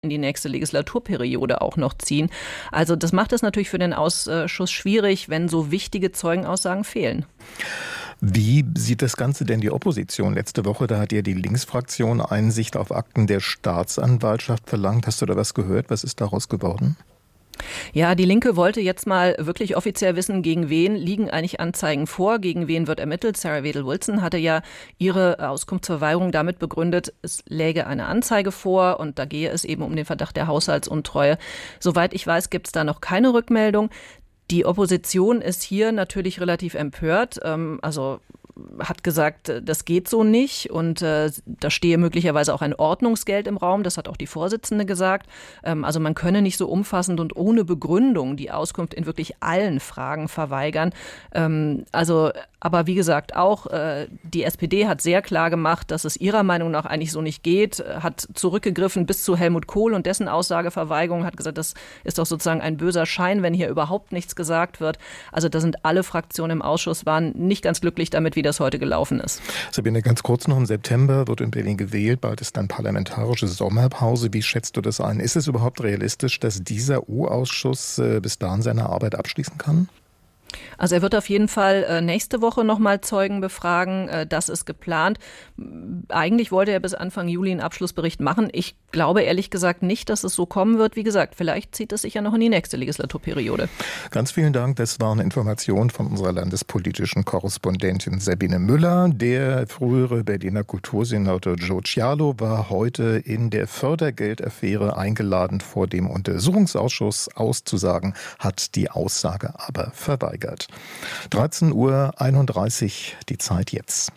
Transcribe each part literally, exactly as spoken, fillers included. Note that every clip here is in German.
in die nächste Legislaturperiode auch noch ziehen. Also das macht es natürlich für den Ausschuss schwierig, wenn so wichtige Zeugenaussagen fehlen. Wie sieht das Ganze denn die Opposition? Letzte Woche, da hat ja die Linksfraktion Einsicht auf Akten der Staatsanwaltschaft verlangt. Hast du da was gehört? Was ist daraus geworden? Ja, die Linke wollte jetzt mal wirklich offiziell wissen, gegen wen liegen eigentlich Anzeigen vor, gegen wen wird ermittelt. Sarah Wedel-Wilson hatte ja ihre Auskunftsverweigerung damit begründet, es läge eine Anzeige vor und da gehe es eben um den Verdacht der Haushaltsuntreue. Soweit ich weiß, gibt es da noch keine Rückmeldung. Die Opposition ist hier natürlich relativ empört, also hat gesagt, das geht so nicht und äh, da stehe möglicherweise auch ein Ordnungsgeld im Raum, das hat auch die Vorsitzende gesagt. Ähm, also man könne nicht so umfassend und ohne Begründung die Auskunft in wirklich allen Fragen verweigern. Ähm, also, aber wie gesagt, auch äh, die S P D hat sehr klar gemacht, dass es ihrer Meinung nach eigentlich so nicht geht, hat zurückgegriffen bis zu Helmut Kohl und dessen Aussageverweigerung, hat gesagt, das ist doch sozusagen ein böser Schein, wenn hier überhaupt nichts gesagt wird. Also da sind alle Fraktionen im Ausschuss, waren nicht ganz glücklich damit, wie das heute gelaufen ist. Sabine, ganz kurz noch, im September wird in Berlin gewählt, bald ist dann parlamentarische Sommerpause. Wie schätzt du das ein? Ist es überhaupt realistisch, dass dieser U-Ausschuss äh, bis dahin seine Arbeit abschließen kann? Also er wird auf jeden Fall äh, nächste Woche nochmal Zeugen befragen. Äh, das ist geplant. Eigentlich wollte er bis Anfang Juli einen Abschlussbericht machen. Ich glaube ehrlich gesagt nicht, dass es so kommen wird. Wie gesagt, vielleicht zieht es sich ja noch in die nächste Legislaturperiode. Ganz vielen Dank. Das waren Informationen von unserer landespolitischen Korrespondentin Sabine Müller. Der frühere Berliner Kultursenator Joe Cialo war heute in der Fördergeldaffäre eingeladen, vor dem Untersuchungsausschuss auszusagen, hat die Aussage aber verweigert. dreizehn Uhr einunddreißig, die Zeit jetzt.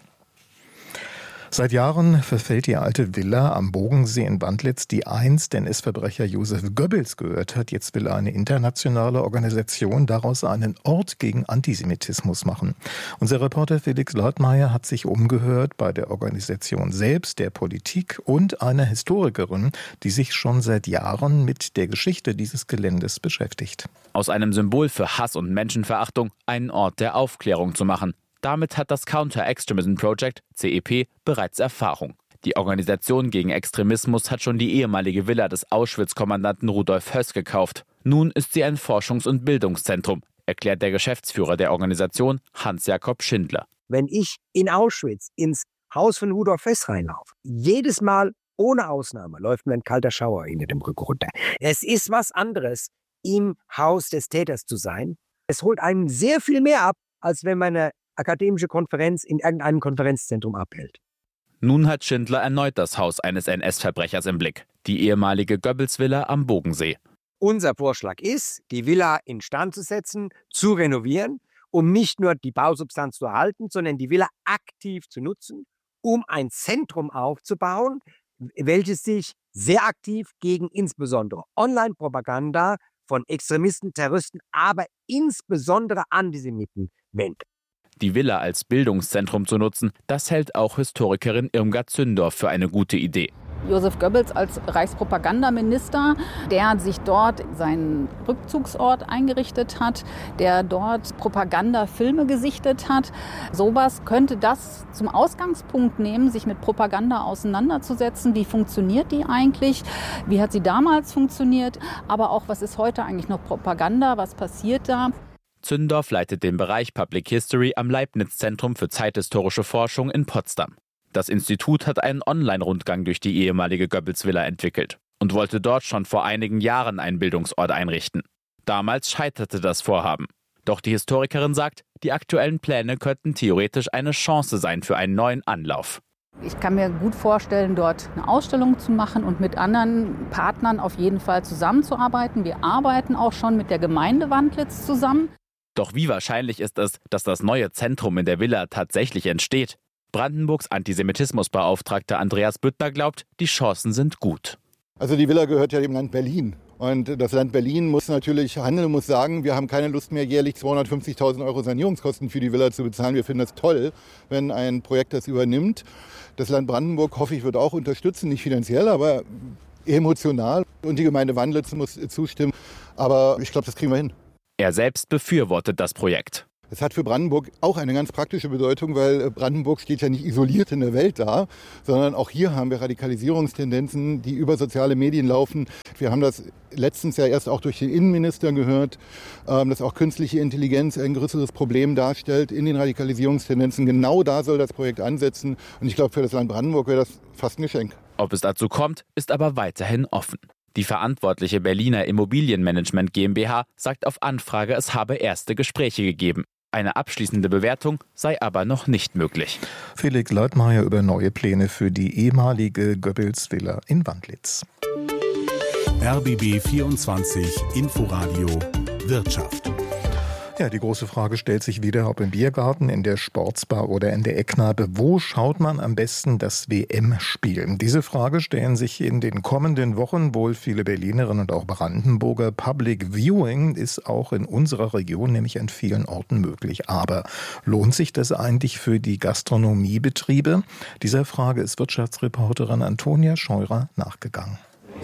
Seit Jahren verfällt die alte Villa am Bogensee in Wandlitz, die einst N S-Verbrecher Josef Goebbels gehört hat. Jetzt will eine internationale Organisation daraus einen Ort gegen Antisemitismus machen. Unser Reporter Felix Leutmeier hat sich umgehört bei der Organisation selbst, der Politik und einer Historikerin, die sich schon seit Jahren mit der Geschichte dieses Geländes beschäftigt. Aus einem Symbol für Hass und Menschenverachtung einen Ort der Aufklärung zu machen. Damit hat das Counter-Extremism Project, C E P, bereits Erfahrung. Die Organisation gegen Extremismus hat schon die ehemalige Villa des Auschwitz-Kommandanten Rudolf Höss gekauft. Nun ist sie ein Forschungs- und Bildungszentrum, erklärt der Geschäftsführer der Organisation, Hans-Jakob Schindler. Wenn ich in Auschwitz ins Haus von Rudolf Höss reinlaufe, jedes Mal ohne Ausnahme läuft mir ein kalter Schauer hinter dem Rücken runter. Es ist was anderes, im Haus des Täters zu sein. Es holt einen sehr viel mehr ab, als wenn man eine akademische Konferenz in irgendeinem Konferenzzentrum abhält. Nun hat Schindler erneut das Haus eines N S-Verbrechers im Blick, die ehemalige Goebbels-Villa am Bogensee. Unser Vorschlag ist, die Villa instand zu setzen, zu renovieren, um nicht nur die Bausubstanz zu erhalten, sondern die Villa aktiv zu nutzen, um ein Zentrum aufzubauen, welches sich sehr aktiv gegen insbesondere Online-Propaganda von Extremisten, Terroristen, aber insbesondere Antisemiten wendet. Die Villa als Bildungszentrum zu nutzen, das hält auch Historikerin Irmgard Zündorf für eine gute Idee. Josef Goebbels als Reichspropagandaminister, der sich dort seinen Rückzugsort eingerichtet hat, der dort Propagandafilme gesichtet hat. Sowas könnte das zum Ausgangspunkt nehmen, sich mit Propaganda auseinanderzusetzen. Wie funktioniert die eigentlich? Wie hat sie damals funktioniert? Aber auch, was ist heute eigentlich noch Propaganda? Was passiert da? Zündorf leitet den Bereich Public History am Leibniz-Zentrum für zeithistorische Forschung in Potsdam. Das Institut hat einen Online-Rundgang durch die ehemalige Goebbels-Villa entwickelt und wollte dort schon vor einigen Jahren einen Bildungsort einrichten. Damals scheiterte das Vorhaben. Doch die Historikerin sagt, die aktuellen Pläne könnten theoretisch eine Chance sein für einen neuen Anlauf. Ich kann mir gut vorstellen, dort eine Ausstellung zu machen und mit anderen Partnern auf jeden Fall zusammenzuarbeiten. Wir arbeiten auch schon mit der Gemeinde Wandlitz zusammen. Doch wie wahrscheinlich ist es, dass das neue Zentrum in der Villa tatsächlich entsteht? Brandenburgs Antisemitismusbeauftragter Andreas Büttner glaubt, die Chancen sind gut. Also die Villa gehört ja dem Land Berlin. Und das Land Berlin muss natürlich handeln und muss sagen, wir haben keine Lust mehr, jährlich zweihundertfünfzigtausend Euro Sanierungskosten für die Villa zu bezahlen. Wir finden das toll, wenn ein Projekt das übernimmt. Das Land Brandenburg, hoffe ich, wird auch unterstützen, nicht finanziell, aber emotional. Und die Gemeinde Wandlitz muss zustimmen. Aber ich glaube, das kriegen wir hin. Er selbst befürwortet das Projekt. Es hat für Brandenburg auch eine ganz praktische Bedeutung, weil Brandenburg steht ja nicht isoliert in der Welt da, sondern auch hier haben wir Radikalisierungstendenzen, die über soziale Medien laufen. Wir haben das letztens ja erst auch durch den Innenminister gehört, dass auch künstliche Intelligenz ein größeres Problem darstellt in den Radikalisierungstendenzen. Genau da soll das Projekt ansetzen. Und ich glaube, für das Land Brandenburg wäre das fast ein Geschenk. Ob es dazu kommt, ist aber weiterhin offen. Die verantwortliche Berliner Immobilienmanagement GmbH sagt auf Anfrage, es habe erste Gespräche gegeben. Eine abschließende Bewertung sei aber noch nicht möglich. Felix Leitmayr über neue Pläne für die ehemalige Goebbels-Villa in Wandlitz. R B B vierundzwanzig Inforadio Wirtschaft. Ja, die große Frage stellt sich wieder, ob im Biergarten, in der Sportsbar oder in der Eckkneipe. Wo schaut man am besten das W M-Spiel? Diese Frage stellen sich in den kommenden Wochen wohl viele Berlinerinnen und auch Brandenburger. Public Viewing ist auch in unserer Region nämlich an vielen Orten möglich. Aber lohnt sich das eigentlich für die Gastronomiebetriebe? Dieser Frage ist Wirtschaftsreporterin Antonia Scheurer nachgegangen.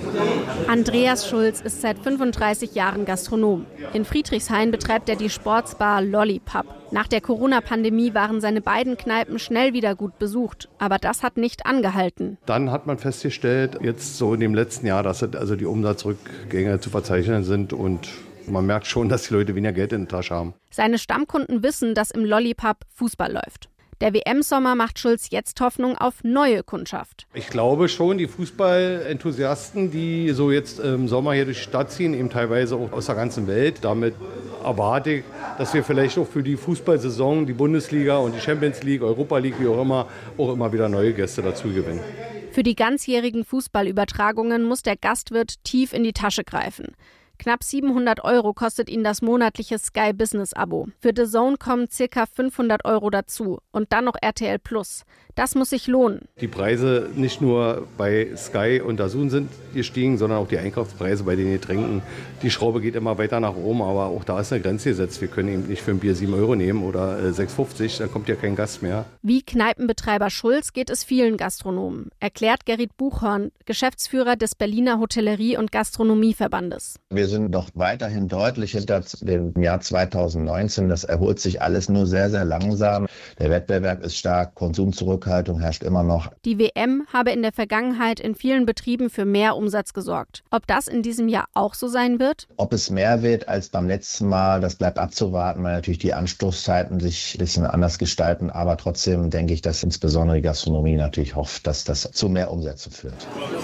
Andreas Schulz ist seit fünfunddreißig Jahren Gastronom. In Friedrichshain betreibt er die Sportsbar Lollipub. Nach der Corona-Pandemie waren seine beiden Kneipen schnell wieder gut besucht. Aber das hat nicht angehalten. Dann hat man festgestellt, jetzt so in dem letzten Jahr, dass also die Umsatzrückgänge zu verzeichnen sind und man merkt schon, dass die Leute weniger Geld in der Tasche haben. Seine Stammkunden wissen, dass im Lollipub Fußball läuft. Der W M-Sommer macht Schulz jetzt Hoffnung auf neue Kundschaft. Ich glaube schon, die Fußballenthusiasten, die so jetzt im Sommer hier durch die Stadt ziehen, eben teilweise auch aus der ganzen Welt. Damit erwarte ich, dass wir vielleicht auch für die Fußballsaison, die Bundesliga und die Champions League, Europa League, wie auch immer, auch immer wieder neue Gäste dazu gewinnen. Für die ganzjährigen Fußballübertragungen muss der Gastwirt tief in die Tasche greifen. Knapp siebenhundert Euro kostet ihn das monatliche Sky Business Abo. Für D A Z N kommen ca. fünfhundert Euro dazu und dann noch R T L Plus. Das muss sich lohnen. Die Preise nicht nur bei Sky und D A Z N sind gestiegen, sondern auch die Einkaufspreise bei den Getränken. Die Schraube geht immer weiter nach oben, aber auch da ist eine Grenze gesetzt. Wir können eben nicht für ein Bier sieben Euro nehmen oder sechs fünfzig, dann kommt ja kein Gast mehr. Wie Kneipenbetreiber Schulz geht es vielen Gastronomen, erklärt Gerrit Buchhorn, Geschäftsführer des Berliner Hotellerie- und Gastronomieverbandes. Wir sind doch weiterhin deutlich hinter dem Jahr zweitausendneunzehn. Das erholt sich alles nur sehr, sehr langsam. Der Wettbewerb ist stark, Konsumzurückhaltung herrscht immer noch. Die W M habe in der Vergangenheit in vielen Betrieben für mehr Umsatz gesorgt. Ob das in diesem Jahr auch so sein wird? Ob es mehr wird als beim letzten Mal, das bleibt abzuwarten, weil natürlich die Anstoßzeiten sich ein bisschen anders gestalten. Aber trotzdem denke ich, dass insbesondere die Gastronomie natürlich hofft, dass das zu mehr Umsätzen führt.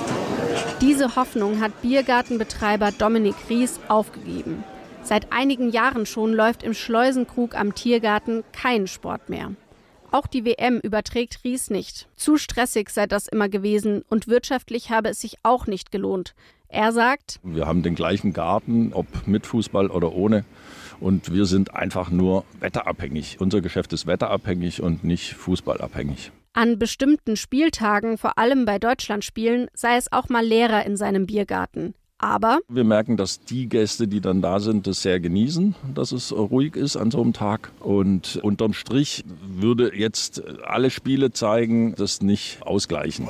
Diese Hoffnung hat Biergartenbetreiber Dominik Ries aufgegeben. Seit einigen Jahren schon läuft im Schleusenkrug am Tiergarten kein Sport mehr. Auch die W M überträgt Ries nicht. Zu stressig sei das immer gewesen und wirtschaftlich habe es sich auch nicht gelohnt. Er sagt: Wir haben den gleichen Garten, ob mit Fußball oder ohne. Und wir sind einfach nur wetterabhängig. Unser Geschäft ist wetterabhängig und nicht fußballabhängig. An bestimmten Spieltagen, vor allem bei Deutschlandspielen, sei es auch mal leerer in seinem Biergarten. Aber wir merken, dass die Gäste, die dann da sind, das sehr genießen, dass es ruhig ist an so einem Tag. Und unterm Strich würde jetzt alle Spiele zeigen, das nicht ausgleichen.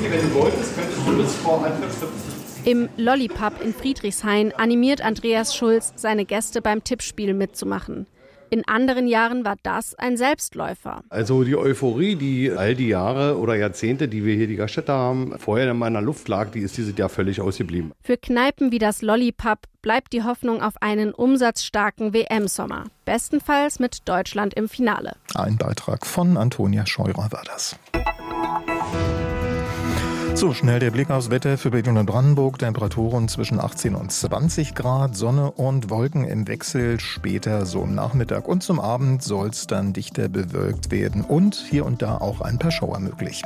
Im Lollipub in Friedrichshain animiert Andreas Schulz seine Gäste beim Tippspiel mitzumachen. In anderen Jahren war das ein Selbstläufer. Also die Euphorie, die all die Jahre oder Jahrzehnte, die wir hier die Gaststätte haben, vorher in meiner Luft lag, die ist dieses Jahr völlig ausgeblieben. Für Kneipen wie das Lollipub bleibt die Hoffnung auf einen umsatzstarken W M-Sommer. Bestenfalls mit Deutschland im Finale. Ein Beitrag von Antonia Scheurer war das. So, schnell der Blick aufs Wetter für Berlin und Brandenburg. Temperaturen zwischen achtzehn und zwanzig Grad, Sonne und Wolken im Wechsel. Später so am Nachmittag und zum Abend soll es dann dichter bewölkt werden und hier und da auch ein paar Schauer möglich.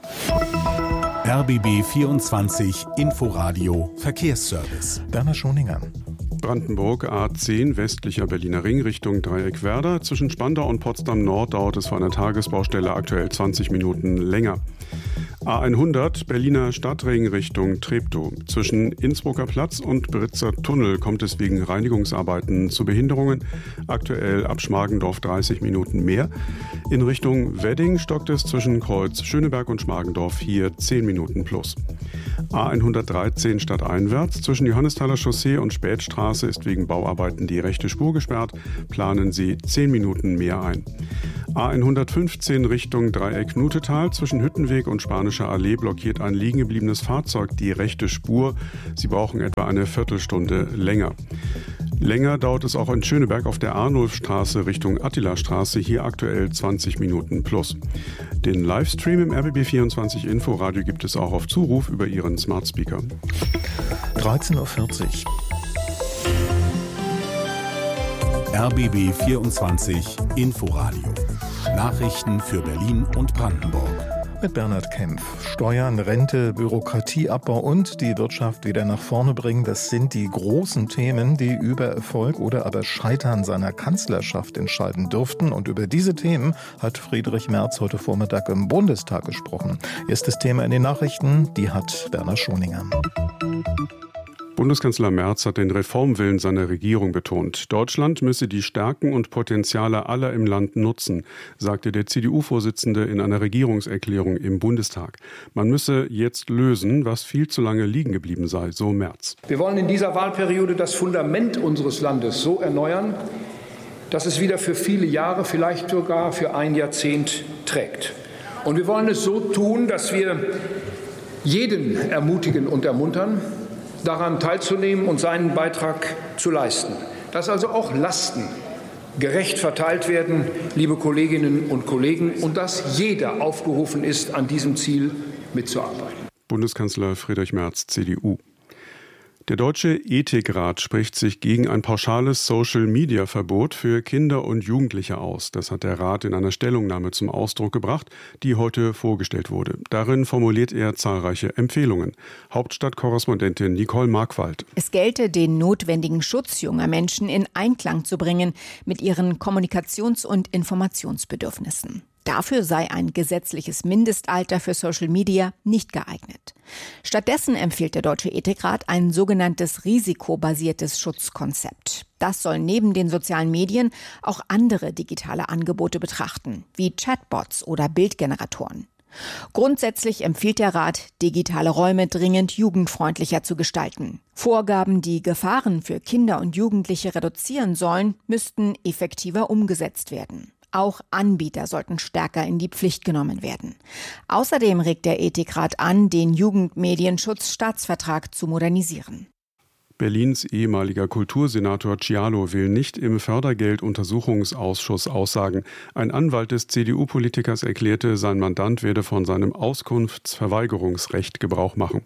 R B B vierundzwanzig Inforadio Verkehrsservice. Werner Schoninger. Brandenburg A zehn westlicher Berliner Ring Richtung Dreieck-Werder. Zwischen Spandau und Potsdam Nord dauert es vor einer Tagesbaustelle aktuell zwanzig Minuten länger. A hundert Berliner Stadtring Richtung Treptow. Zwischen Innsbrucker Platz und Britzer Tunnel kommt es wegen Reinigungsarbeiten zu Behinderungen. Aktuell ab Schmargendorf dreißig Minuten mehr. In Richtung Wedding stockt es zwischen Kreuz Schöneberg und Schmargendorf hier zehn Minuten plus. A hundertdreizehn stadteinwärts zwischen Johannesthaler Chaussee und Spätstraße ist wegen Bauarbeiten die rechte Spur gesperrt. Planen Sie zehn Minuten mehr ein. A hundertfünfzehn Richtung Dreieck Nutetal zwischen Hüttenweg und Spanischer Allee blockiert ein liegen gebliebenes Fahrzeug die rechte Spur. Sie brauchen etwa eine Viertelstunde länger. Länger dauert es auch in Schöneberg auf der Arnulfstraße Richtung Attilastraße, hier aktuell zwanzig Minuten plus. Den Livestream im R B B vierundzwanzig Inforadio gibt es auch auf Zuruf über Ihren Smart Speaker. dreizehn Uhr vierzig. R B B vierundzwanzig Inforadio. Nachrichten für Berlin und Brandenburg. Mit Bernhard Kempf. Steuern, Rente, Bürokratieabbau und die Wirtschaft wieder nach vorne bringen, das sind die großen Themen, die über Erfolg oder aber Scheitern seiner Kanzlerschaft entscheiden dürften. Und über diese Themen hat Friedrich Merz heute Vormittag im Bundestag gesprochen. Erstes Thema in den Nachrichten, die hat Werner Schoninger. Bundeskanzler Merz hat den Reformwillen seiner Regierung betont. Deutschland müsse die Stärken und Potenziale aller im Land nutzen, sagte der C D U-Vorsitzende in einer Regierungserklärung im Bundestag. Man müsse jetzt lösen, was viel zu lange liegen geblieben sei, so Merz. Wir wollen in dieser Wahlperiode das Fundament unseres Landes so erneuern, dass es wieder für viele Jahre, vielleicht sogar für ein Jahrzehnt trägt. Und wir wollen es so tun, dass wir jeden ermutigen und ermuntern, daran teilzunehmen und seinen Beitrag zu leisten. Dass also auch Lasten gerecht verteilt werden, liebe Kolleginnen und Kollegen, und dass jeder aufgerufen ist, an diesem Ziel mitzuarbeiten. Bundeskanzler Friedrich Merz, C D U. Der Deutsche Ethikrat spricht sich gegen ein pauschales Social-Media-Verbot für Kinder und Jugendliche aus. Das hat der Rat in einer Stellungnahme zum Ausdruck gebracht, die heute vorgestellt wurde. Darin formuliert er zahlreiche Empfehlungen. Hauptstadtkorrespondentin Nicole Markwald. Es gelte, den notwendigen Schutz junger Menschen in Einklang zu bringen mit ihren Kommunikations- und Informationsbedürfnissen. Dafür sei ein gesetzliches Mindestalter für Social Media nicht geeignet. Stattdessen empfiehlt der Deutsche Ethikrat ein sogenanntes risikobasiertes Schutzkonzept. Das soll neben den sozialen Medien auch andere digitale Angebote betrachten, wie Chatbots oder Bildgeneratoren. Grundsätzlich empfiehlt der Rat, digitale Räume dringend jugendfreundlicher zu gestalten. Vorgaben, die Gefahren für Kinder und Jugendliche reduzieren sollen, müssten effektiver umgesetzt werden. Auch Anbieter sollten stärker in die Pflicht genommen werden. Außerdem regt der Ethikrat an, den Jugendmedienschutzstaatsvertrag zu modernisieren. Berlins ehemaliger Kultursenator Cialo will nicht im Fördergelduntersuchungsausschuss aussagen. Ein Anwalt des C D U-Politikers erklärte, sein Mandant werde von seinem Auskunftsverweigerungsrecht Gebrauch machen.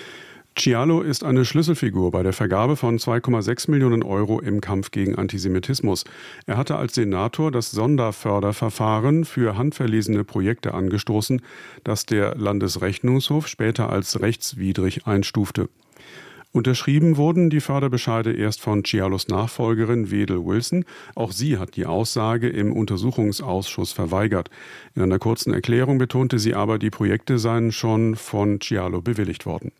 Cialo ist eine Schlüsselfigur bei der Vergabe von zwei Komma sechs Millionen Euro im Kampf gegen Antisemitismus. Er hatte als Senator das Sonderförderverfahren für handverlesene Projekte angestoßen, das der Landesrechnungshof später als rechtswidrig einstufte. Unterschrieben wurden die Förderbescheide erst von Cialos Nachfolgerin Wedel Wilson. Auch sie hat die Aussage im Untersuchungsausschuss verweigert. In einer kurzen Erklärung betonte sie aber, die Projekte seien schon von Cialo bewilligt worden.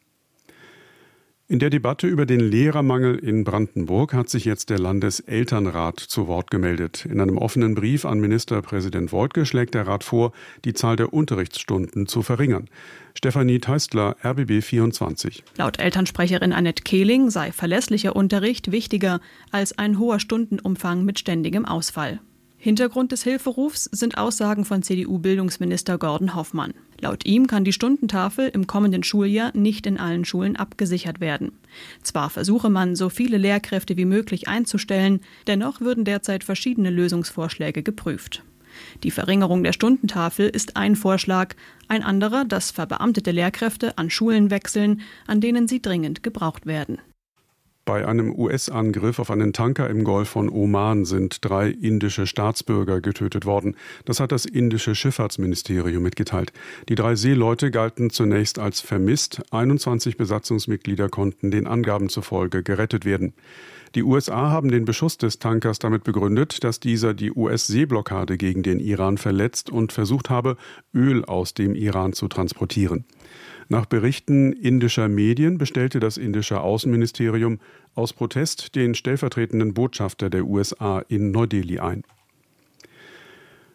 In der Debatte über den Lehrermangel in Brandenburg hat sich jetzt der Landeselternrat zu Wort gemeldet. In einem offenen Brief an Ministerpräsident Woidke schlägt der Rat vor, die Zahl der Unterrichtsstunden zu verringern. Stefanie Teistler, R B B vierundzwanzig. Laut Elternsprecherin Annette Kehling sei verlässlicher Unterricht wichtiger als ein hoher Stundenumfang mit ständigem Ausfall. Hintergrund des Hilferufs sind Aussagen von C D U-Bildungsminister Gordon Hoffmann. Laut ihm kann die Stundentafel im kommenden Schuljahr nicht in allen Schulen abgesichert werden. Zwar versuche man, so viele Lehrkräfte wie möglich einzustellen, dennoch würden derzeit verschiedene Lösungsvorschläge geprüft. Die Verringerung der Stundentafel ist ein Vorschlag, ein anderer, dass verbeamtete Lehrkräfte an Schulen wechseln, an denen sie dringend gebraucht werden. Bei einem U S-Angriff auf einen Tanker im Golf von Oman sind drei indische Staatsbürger getötet worden. Das hat das indische Schifffahrtsministerium mitgeteilt. Die drei Seeleute galten zunächst als vermisst. einundzwanzig Besatzungsmitglieder konnten den Angaben zufolge gerettet werden. Die U S A haben den Beschuss des Tankers damit begründet, dass dieser die U S-Seeblockade gegen den Iran verletzt und versucht habe, Öl aus dem Iran zu transportieren. Nach Berichten indischer Medien bestellte das indische Außenministerium aus Protest den stellvertretenden Botschafter der U S A in Neu-Delhi ein.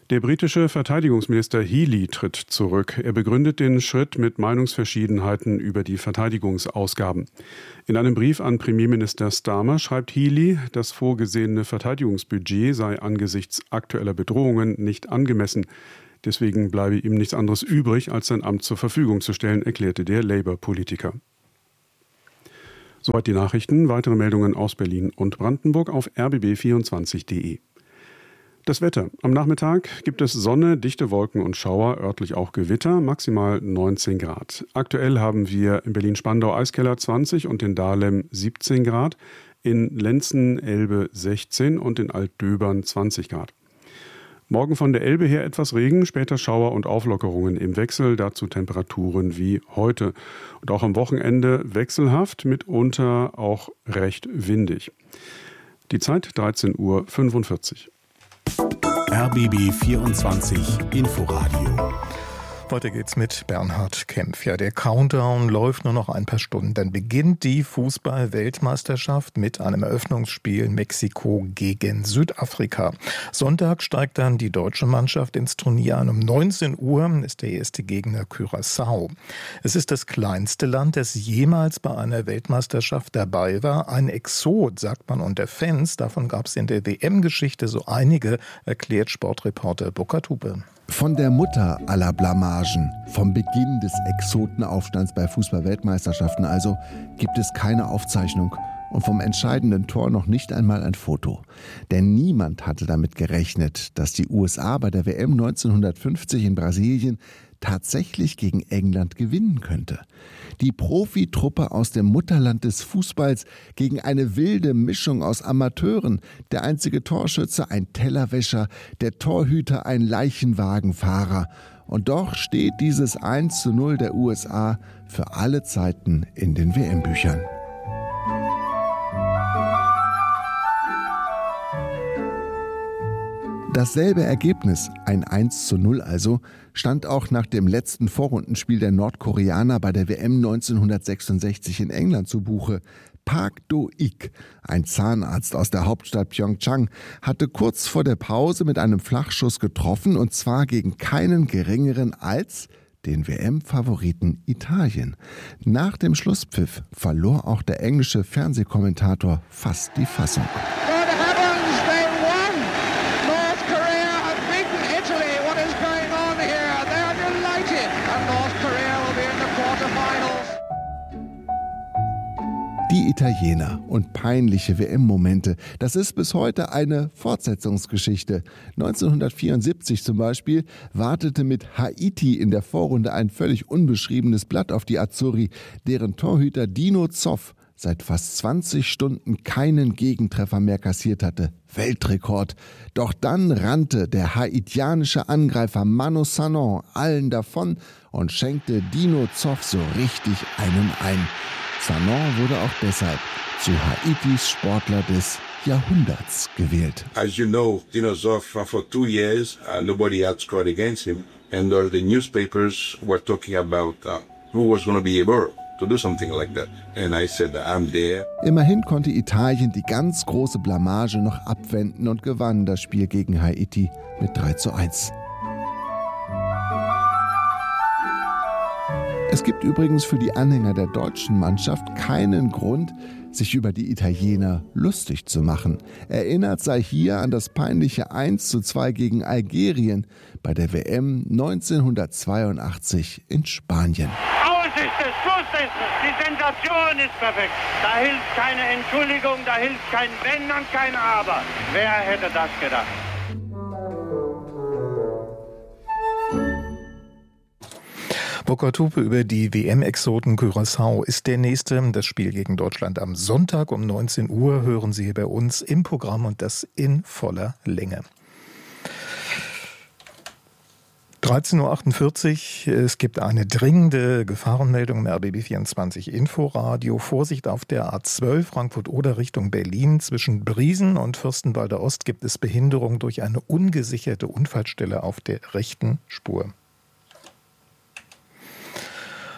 Der britische Verteidigungsminister Healey tritt zurück. Er begründet den Schritt mit Meinungsverschiedenheiten über die Verteidigungsausgaben. In einem Brief an Premierminister Starmer schreibt Healey, das vorgesehene Verteidigungsbudget sei angesichts aktueller Bedrohungen nicht angemessen. Deswegen bleibe ihm nichts anderes übrig, als sein Amt zur Verfügung zu stellen, erklärte der Labour-Politiker. Soweit die Nachrichten. Weitere Meldungen aus Berlin und Brandenburg auf r b b vierundzwanzig punkt d e. Das Wetter. Am Nachmittag gibt es Sonne, dichte Wolken und Schauer, örtlich auch Gewitter, maximal neunzehn Grad. Aktuell haben wir in Berlin-Spandau-Eiskeller zwanzig und in Dahlem siebzehn Grad, in Lenzen-Elbe sechzehn und in Altdöbern zwanzig Grad. Morgen von der Elbe her etwas Regen, später Schauer und Auflockerungen im Wechsel, dazu Temperaturen wie heute. Und auch am Wochenende wechselhaft, mitunter auch recht windig. Die Zeit dreizehn Uhr fünfundvierzig. R B B vierundzwanzig Inforadio. Weiter geht's mit Bernhard Kempf. Ja, der Countdown läuft nur noch ein paar Stunden. Dann beginnt die Fußball-Weltmeisterschaft mit einem Eröffnungsspiel Mexiko gegen Südafrika. Sonntag steigt dann die deutsche Mannschaft ins Turnier an. Um neunzehn Uhr ist der erste Gegner Curaçao. Es ist das kleinste Land, das jemals bei einer Weltmeisterschaft dabei war. Ein Exot, sagt man unter Fans. Davon gab es in der W M-Geschichte so einige, erklärt Sportreporter Burkhard Hupe. Von der Mutter aller Blamagen, vom Beginn des Exotenaufstands bei Fußball-Weltmeisterschaften also, gibt es keine Aufzeichnung und vom entscheidenden Tor noch nicht einmal ein Foto. Denn niemand hatte damit gerechnet, dass die U S A bei der W M neunzehnhundertfünfzig in Brasilien tatsächlich gegen England gewinnen könnte. Die Profitruppe aus dem Mutterland des Fußballs gegen eine wilde Mischung aus Amateuren. Der einzige Torschütze ein Tellerwäscher, der Torhüter ein Leichenwagenfahrer. Und doch steht dieses eins zu null der U S A für alle Zeiten in den W M-Büchern. Dasselbe Ergebnis, ein eins zu null also, stand auch nach dem letzten Vorrundenspiel der Nordkoreaner bei der W M neunzehnhundertsechsundsechzig in England zu Buche. Park Do-ik, ein Zahnarzt aus der Hauptstadt Pyeongchang, hatte kurz vor der Pause mit einem Flachschuss getroffen, und zwar gegen keinen geringeren als den W M-Favoriten Italien. Nach dem Schlusspfiff verlor auch der englische Fernsehkommentator fast die Fassung. Die Italiener und peinliche W M-Momente, das ist bis heute eine Fortsetzungsgeschichte. neunzehnhundertvierundsiebzig zum Beispiel wartete mit Haiti in der Vorrunde ein völlig unbeschriebenes Blatt auf die Azzurri, deren Torhüter Dino Zoff seit fast zwanzig Stunden keinen Gegentreffer mehr kassiert hatte. Weltrekord. Doch dann rannte der haitianische Angreifer Manu Sanon allen davon und schenkte Dino Zoff so richtig einen ein. Sanon wurde auch deshalb zu Haitis Sportler des Jahrhunderts gewählt. As you know, Dino Zoff, uh, for two years, uh, nobody had scored against him, and uh, the newspapers were talking about uh, who was going to be able to do something like that. And I said, I'm there. Immerhin konnte Italien die ganz große Blamage noch abwenden und gewann das Spiel gegen Haiti mit drei zu eins. Es gibt übrigens für die Anhänger der deutschen Mannschaft keinen Grund, sich über die Italiener lustig zu machen. Erinnert sei hier an das peinliche eins zu zwei gegen Algerien bei der W M neunzehnhundertzweiundachtzig in Spanien. Aus ist es, Schluss ist es, die Sensation ist perfekt. Da hilft keine Entschuldigung, da hilft kein Wenn und kein Aber. Wer hätte das gedacht? Burkhard Hupe über die W M-Exoten Curaçao ist der nächste. Das Spiel gegen Deutschland am Sonntag um neunzehn Uhr hören Sie hier bei uns im Programm, und das in voller Länge. dreizehn Uhr achtundvierzig, es gibt eine dringende Gefahrenmeldung im R B B vierundzwanzig Inforadio. Vorsicht auf der A zwölf Frankfurt-Oder Richtung Berlin. Zwischen Briesen und Fürstenwalder Ost gibt es Behinderung durch eine ungesicherte Unfallstelle auf der rechten Spur.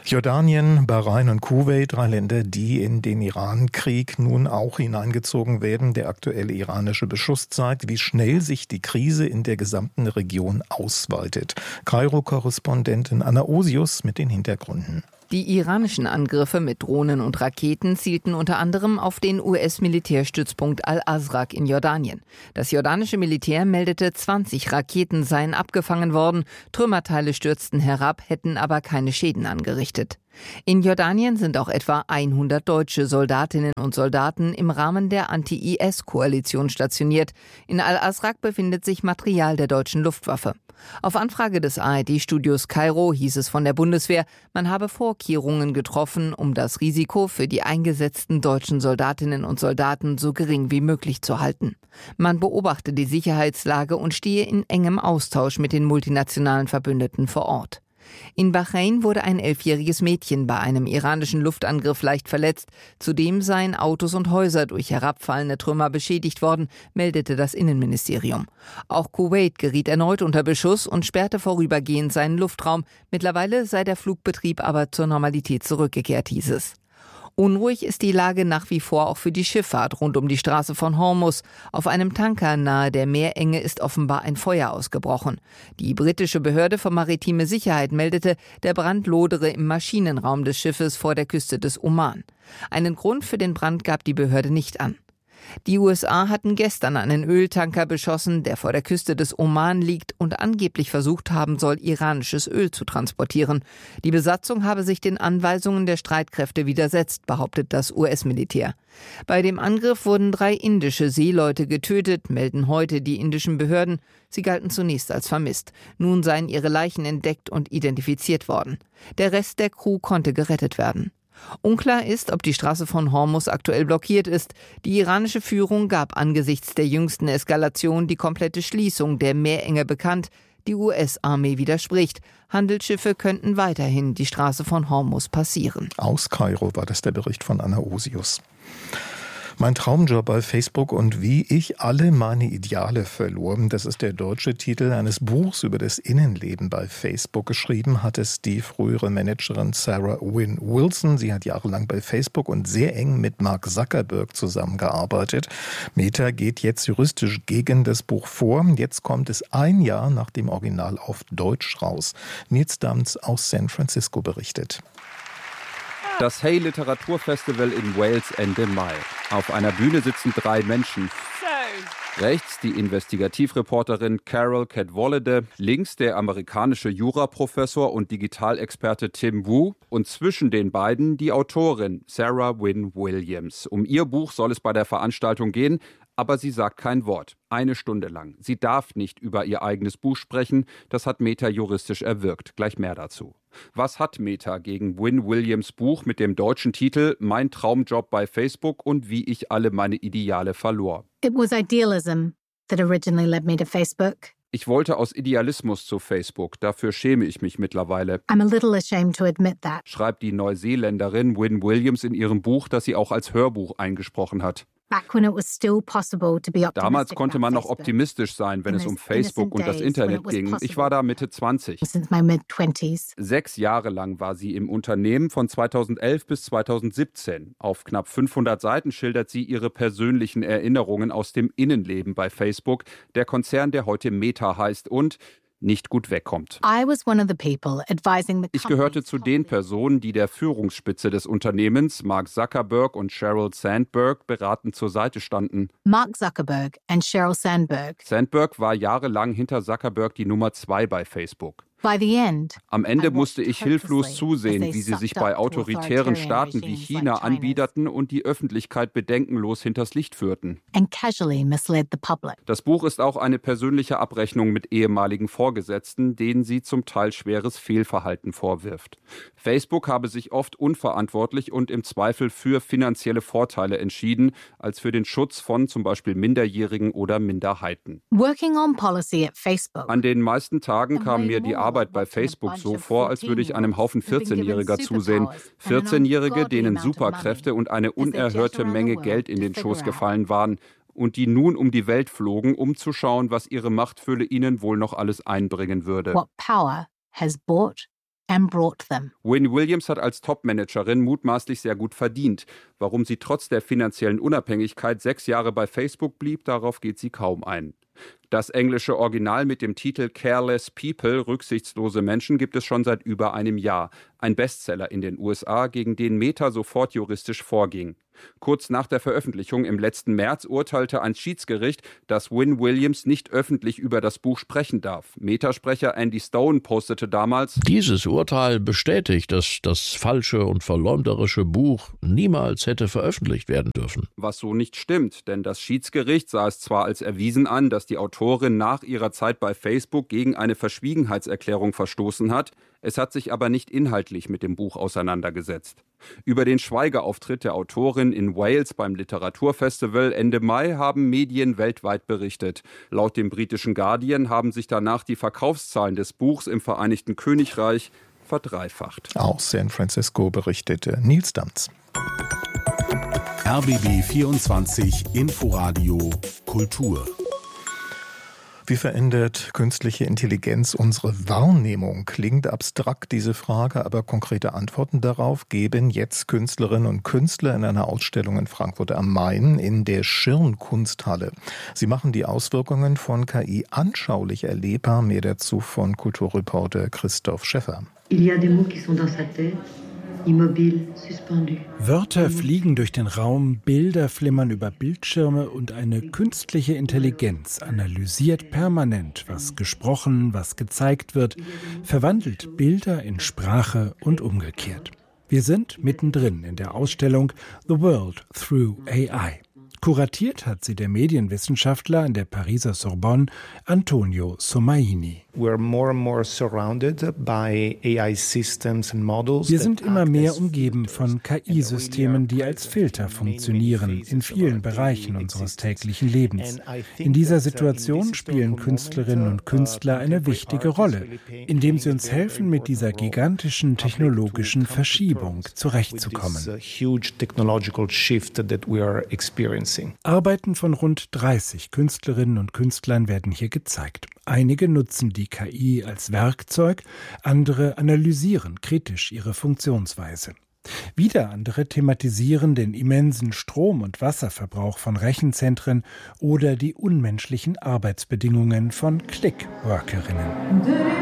Jordanien, Bahrain und Kuwait, drei Länder, die in den Iran-Krieg nun auch hineingezogen werden. Der aktuelle iranische Beschuss zeigt, wie schnell sich die Krise in der gesamten Region ausweitet. Kairo-Korrespondentin Anna Osius mit den Hintergründen. Die iranischen Angriffe mit Drohnen und Raketen zielten unter anderem auf den U S-Militärstützpunkt Al-Azraq in Jordanien. Das jordanische Militär meldete, zwanzig Raketen seien abgefangen worden, Trümmerteile stürzten herab, hätten aber keine Schäden angerichtet. In Jordanien sind auch etwa hundert deutsche Soldatinnen und Soldaten im Rahmen der Anti-I S-Koalition stationiert. In Al-Azraq befindet sich Material der deutschen Luftwaffe. Auf Anfrage des A R D-Studios Kairo hieß es von der Bundeswehr, man habe Vorkehrungen getroffen, um das Risiko für die eingesetzten deutschen Soldatinnen und Soldaten so gering wie möglich zu halten. Man beobachte die Sicherheitslage und stehe in engem Austausch mit den multinationalen Verbündeten vor Ort. In Bahrain wurde ein elfjähriges Mädchen bei einem iranischen Luftangriff leicht verletzt. Zudem seien Autos und Häuser durch herabfallende Trümmer beschädigt worden, meldete das Innenministerium. Auch Kuwait geriet erneut unter Beschuss und sperrte vorübergehend seinen Luftraum. Mittlerweile sei der Flugbetrieb aber zur Normalität zurückgekehrt, hieß es. Unruhig ist die Lage nach wie vor auch für die Schifffahrt rund um die Straße von Hormuz. Auf einem Tanker nahe der Meerenge ist offenbar ein Feuer ausgebrochen. Die britische Behörde für maritime Sicherheit meldete, der Brand lodere im Maschinenraum des Schiffes vor der Küste des Oman. Einen Grund für den Brand gab die Behörde nicht an. Die U S A hatten gestern einen Öltanker beschossen, der vor der Küste des Oman liegt und angeblich versucht haben soll, iranisches Öl zu transportieren. Die Besatzung habe sich den Anweisungen der Streitkräfte widersetzt, behauptet das U S-Militär. Bei dem Angriff wurden drei indische Seeleute getötet, melden heute die indischen Behörden. Sie galten zunächst als vermisst. Nun seien ihre Leichen entdeckt und identifiziert worden. Der Rest der Crew konnte gerettet werden. Unklar ist, ob die Straße von Hormuz aktuell blockiert ist. Die iranische Führung gab angesichts der jüngsten Eskalation die komplette Schließung der Meerenge bekannt. Die U S-Armee widerspricht. Handelsschiffe könnten weiterhin die Straße von Hormuz passieren. Aus Kairo war das der Bericht von Anna Osius. Mein Traumjob bei Facebook und wie ich alle meine Ideale verlor. Das ist der deutsche Titel eines Buchs über das Innenleben bei Facebook. Geschrieben hat es die frühere Managerin Sarah Wynne Wilson. Sie hat jahrelang bei Facebook und sehr eng mit Mark Zuckerberg zusammengearbeitet. Meta geht jetzt juristisch gegen das Buch vor. Jetzt kommt es ein Jahr nach dem Original auf Deutsch raus. Nils Dams aus San Francisco berichtet. Das Hay Literaturfestival in Wales Ende Mai. Auf einer Bühne sitzen drei Menschen. Rechts die Investigativreporterin Carol Cadwalladr, links der amerikanische Juraprofessor und Digitalexperte Tim Wu und zwischen den beiden die Autorin Sarah Wynne Williams. Um ihr Buch soll es bei der Veranstaltung gehen, aber sie sagt kein Wort. Eine Stunde lang. Sie darf nicht über ihr eigenes Buch sprechen. Das hat Meta juristisch erwirkt. Gleich mehr dazu. Was hat Meta gegen Wynne Williams Buch mit dem deutschen Titel Mein Traumjob bei Facebook und wie ich alle meine Ideale verlor? It was idealism that originally led me to Facebook. Ich wollte aus Idealismus zu Facebook. Dafür schäme ich mich mittlerweile. I'm a little ashamed to admit that. Schreibt die Neuseeländerin Wynne Williams in ihrem Buch, das sie auch als Hörbuch eingesprochen hat. Damals konnte man noch optimistisch sein, wenn es um Facebook und das Internet ging. Ich war da Mitte zwanzig. Sechs Jahre lang war sie im Unternehmen, von zweitausendelf bis zweitausendsiebzehn. Auf knapp fünfhundert Seiten schildert sie ihre persönlichen Erinnerungen aus dem Innenleben bei Facebook, der Konzern, der heute Meta heißt und nicht gut wegkommt. Ich gehörte zu den Personen, die der Führungsspitze des Unternehmens, Mark Zuckerberg und Sheryl Sandberg, beratend zur Seite standen. Mark Zuckerberg und Sheryl Sandberg. Sandberg war jahrelang hinter Zuckerberg die Nummer zwei bei Facebook. By the end, Am Ende musste ich hilflos zusehen, wie sie sich bei autoritären Staaten wie China anbiederten und die Öffentlichkeit bedenkenlos hinters Licht führten. and casually misled the public. Das Buch ist auch eine persönliche Abrechnung mit ehemaligen Vorgesetzten, denen sie zum Teil schweres Fehlverhalten vorwirft. Facebook habe sich oft unverantwortlich und im Zweifel für finanzielle Vorteile entschieden, als für den Schutz von zum Beispiel Minderjährigen oder Minderheiten. Working on policy at Facebook. An den meisten Tagen kam mir die Arbeit bei Facebook so vor, als würde ich einem Haufen vierzehnjähriger zusehen. vierzehnjährige, denen Superkräfte und eine unerhörte Menge Geld in den Schoß gefallen waren und die nun um die Welt flogen, um zu schauen, was ihre Machtfülle ihnen wohl noch alles einbringen würde. What power has bought and brought them. Wynne Williams hat als Topmanagerin mutmaßlich sehr gut verdient. Warum sie trotz der finanziellen Unabhängigkeit sechs Jahre bei Facebook blieb, darauf geht sie kaum ein. Das englische Original mit dem Titel Careless People, rücksichtslose Menschen, gibt es schon seit über einem Jahr. Ein Bestseller in den U S A, gegen den Meta sofort juristisch vorging. Kurz nach der Veröffentlichung im letzten März urteilte ein Schiedsgericht, dass Wynne Williams nicht öffentlich über das Buch sprechen darf. Meta-Sprecher Andy Stone postete damals: Dieses Urteil bestätigt, dass das falsche und verleumderische Buch niemals hätte veröffentlicht werden dürfen. Was so nicht stimmt, denn das Schiedsgericht sah es zwar als erwiesen an, dass die Autorin nach ihrer Zeit bei Facebook gegen eine Verschwiegenheitserklärung verstoßen hat, es hat sich aber nicht inhaltlich mit dem Buch auseinandergesetzt. Über den Schweigeauftritt der Autorin in Wales beim Literaturfestival Ende Mai haben Medien weltweit berichtet. Laut dem britischen Guardian haben sich danach die Verkaufszahlen des Buchs im Vereinigten Königreich verdreifacht. Aus San Francisco berichtete Nils Danz. R B B vierundzwanzig Inforadio Kultur. Wie verändert künstliche Intelligenz unsere Wahrnehmung? Klingt abstrakt diese Frage, aber konkrete Antworten darauf geben jetzt Künstlerinnen und Künstler in einer Ausstellung in Frankfurt am Main in der Schirn-Kunsthalle. Sie machen die Auswirkungen von K I anschaulich erlebbar. Mehr dazu von Kulturreporter Christoph Schäffer. Il y a des mots qui sont dans sa tête. Wörter fliegen durch den Raum, Bilder flimmern über Bildschirme und eine künstliche Intelligenz analysiert permanent, was gesprochen, was gezeigt wird, verwandelt Bilder in Sprache und umgekehrt. Wir sind mittendrin in der Ausstellung The World Through A I. Kuratiert hat sie der Medienwissenschaftler an der Pariser Sorbonne Antonio Somaini. Wir sind immer mehr umgeben von K I-Systemen, die als Filter funktionieren in vielen Bereichen unseres täglichen Lebens. In dieser Situation spielen Künstlerinnen und Künstler eine wichtige Rolle, indem sie uns helfen, mit dieser gigantischen technologischen Verschiebung zurechtzukommen. Arbeiten von rund dreißig Künstlerinnen und Künstlern werden hier gezeigt. Einige nutzen die K I als Werkzeug, andere analysieren kritisch ihre Funktionsweise. Wieder andere thematisieren den immensen Strom- und Wasserverbrauch von Rechenzentren oder die unmenschlichen Arbeitsbedingungen von Clickworkerinnen.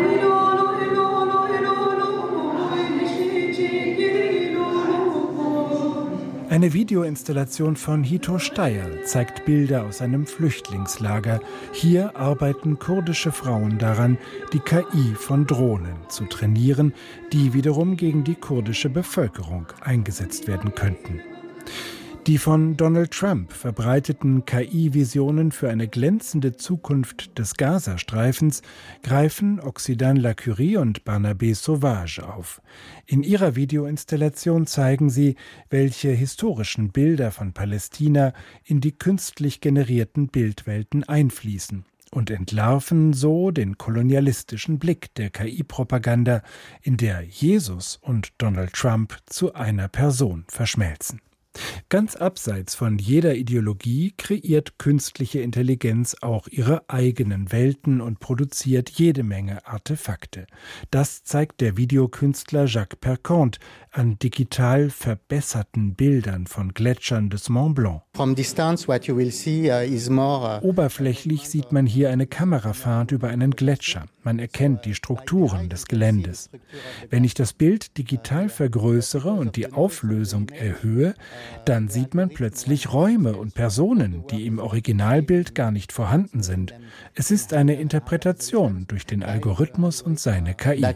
Eine Videoinstallation von Hito Steyerl zeigt Bilder aus einem Flüchtlingslager. Hier arbeiten kurdische Frauen daran, die K I von Drohnen zu trainieren, die wiederum gegen die kurdische Bevölkerung eingesetzt werden könnten. Die von Donald Trump verbreiteten K I-Visionen für eine glänzende Zukunft des Gazastreifens greifen Oxydane Lacurie und Barnabé Sauvage auf. In ihrer Videoinstallation zeigen sie, welche historischen Bilder von Palästina in die künstlich generierten Bildwelten einfließen und entlarven so den kolonialistischen Blick der K I-Propaganda, in der Jesus und Donald Trump zu einer Person verschmelzen. Ganz abseits von jeder Ideologie kreiert künstliche Intelligenz auch ihre eigenen Welten und produziert jede Menge Artefakte. Das zeigt der Videokünstler Jacques Perconte an digital verbesserten Bildern von Gletschern des Mont Blanc. Oberflächlich sieht man hier eine Kamerafahrt über einen Gletscher. Man erkennt die Strukturen des Geländes. Wenn ich das Bild digital vergrößere und die Auflösung erhöhe, dann sieht man plötzlich Räume und Personen, die im Originalbild gar nicht vorhanden sind. Es ist eine Interpretation durch den Algorithmus und seine K I.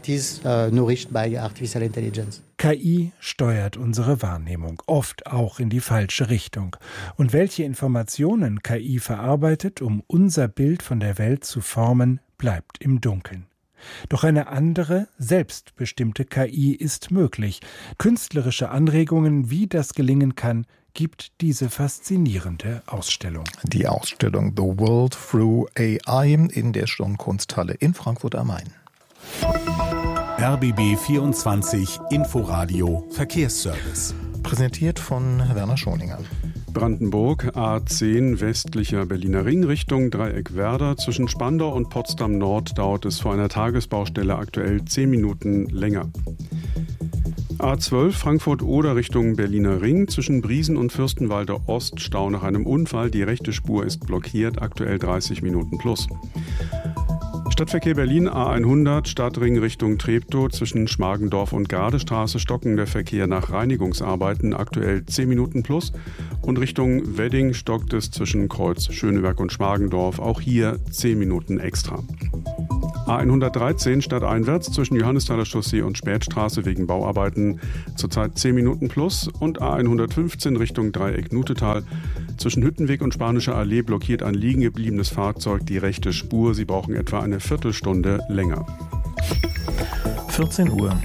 K I steuert unsere Wahrnehmung, oft auch in die falsche Richtung. Und welche Informationen K I verarbeitet, um unser Bild von der Welt zu formen, bleibt im Dunkeln. Doch eine andere, selbstbestimmte K I ist möglich. Künstlerische Anregungen, wie das gelingen kann, gibt diese faszinierende Ausstellung. Die Ausstellung The World Through A I in der Schirn-Kunsthalle in Frankfurt am Main. R B B vierundzwanzig Inforadio Verkehrsservice. Präsentiert von Werner Schoninger. Brandenburg, A zehn westlicher Berliner Ring Richtung Dreieckwerder. Zwischen Spandau und Potsdam Nord dauert es vor einer Tagesbaustelle aktuell zehn Minuten länger. A zwölf Frankfurt-Oder Richtung Berliner Ring. Zwischen Briesen und Fürstenwalde Ost Stau nach einem Unfall. Die rechte Spur ist blockiert, aktuell dreißig Minuten plus. Stadtverkehr Berlin A hundert, Stadtring Richtung Treptow, zwischen Schmargendorf und Gardestraße stocken der Verkehr nach Reinigungsarbeiten, aktuell zehn Minuten plus. Und Richtung Wedding stockt es zwischen Kreuz Schöneberg und Schmargendorf, auch hier zehn Minuten extra. A hundertdreizehn stadteinwärts zwischen Johannesthaler Chaussee und Spätstraße wegen Bauarbeiten zurzeit zehn Minuten plus. Und A hundertfünfzehn Richtung Dreieck Nutetal. Zwischen Hüttenweg und Spanischer Allee blockiert ein liegen gebliebenes Fahrzeug die rechte Spur. Sie brauchen etwa eine Viertelstunde länger. vierzehn Uhr.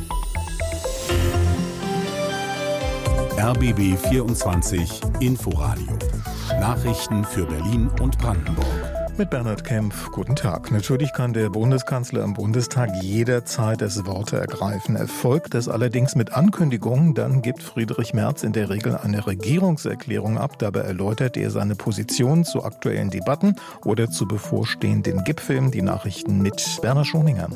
R B B vierundzwanzig Inforadio. Nachrichten für Berlin und Brandenburg. Mit Bernhard Kempf, guten Tag. Natürlich kann der Bundeskanzler im Bundestag jederzeit das Wort ergreifen. Erfolgt das allerdings mit Ankündigungen, dann gibt Friedrich Merz in der Regel eine Regierungserklärung ab. Dabei erläutert er seine Position zu aktuellen Debatten oder zu bevorstehenden Gipfeln. Die Nachrichten mit Werner Schoninger.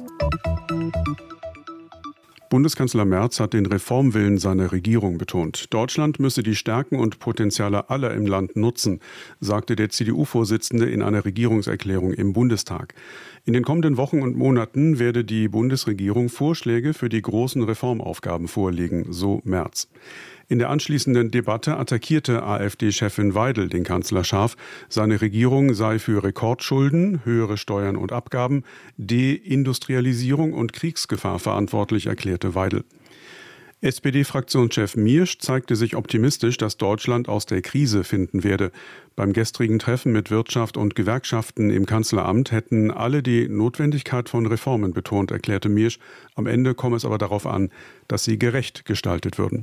Bundeskanzler Merz hat den Reformwillen seiner Regierung betont. Deutschland müsse die Stärken und Potenziale aller im Land nutzen, sagte der C D U-Vorsitzende in einer Regierungserklärung im Bundestag. In den kommenden Wochen und Monaten werde die Bundesregierung Vorschläge für die großen Reformaufgaben vorlegen, so Merz. In der anschließenden Debatte attackierte AfD-Chefin Weidel den Kanzler scharf. Seine Regierung sei für Rekordschulden, höhere Steuern und Abgaben, Deindustrialisierung und Kriegsgefahr verantwortlich, erklärte Weidel. S P D-Fraktionschef Miersch zeigte sich optimistisch, dass Deutschland aus der Krise finden werde. Beim gestrigen Treffen mit Wirtschaft und Gewerkschaften im Kanzleramt hätten alle die Notwendigkeit von Reformen betont, erklärte Miersch. Am Ende komme es aber darauf an, dass sie gerecht gestaltet würden.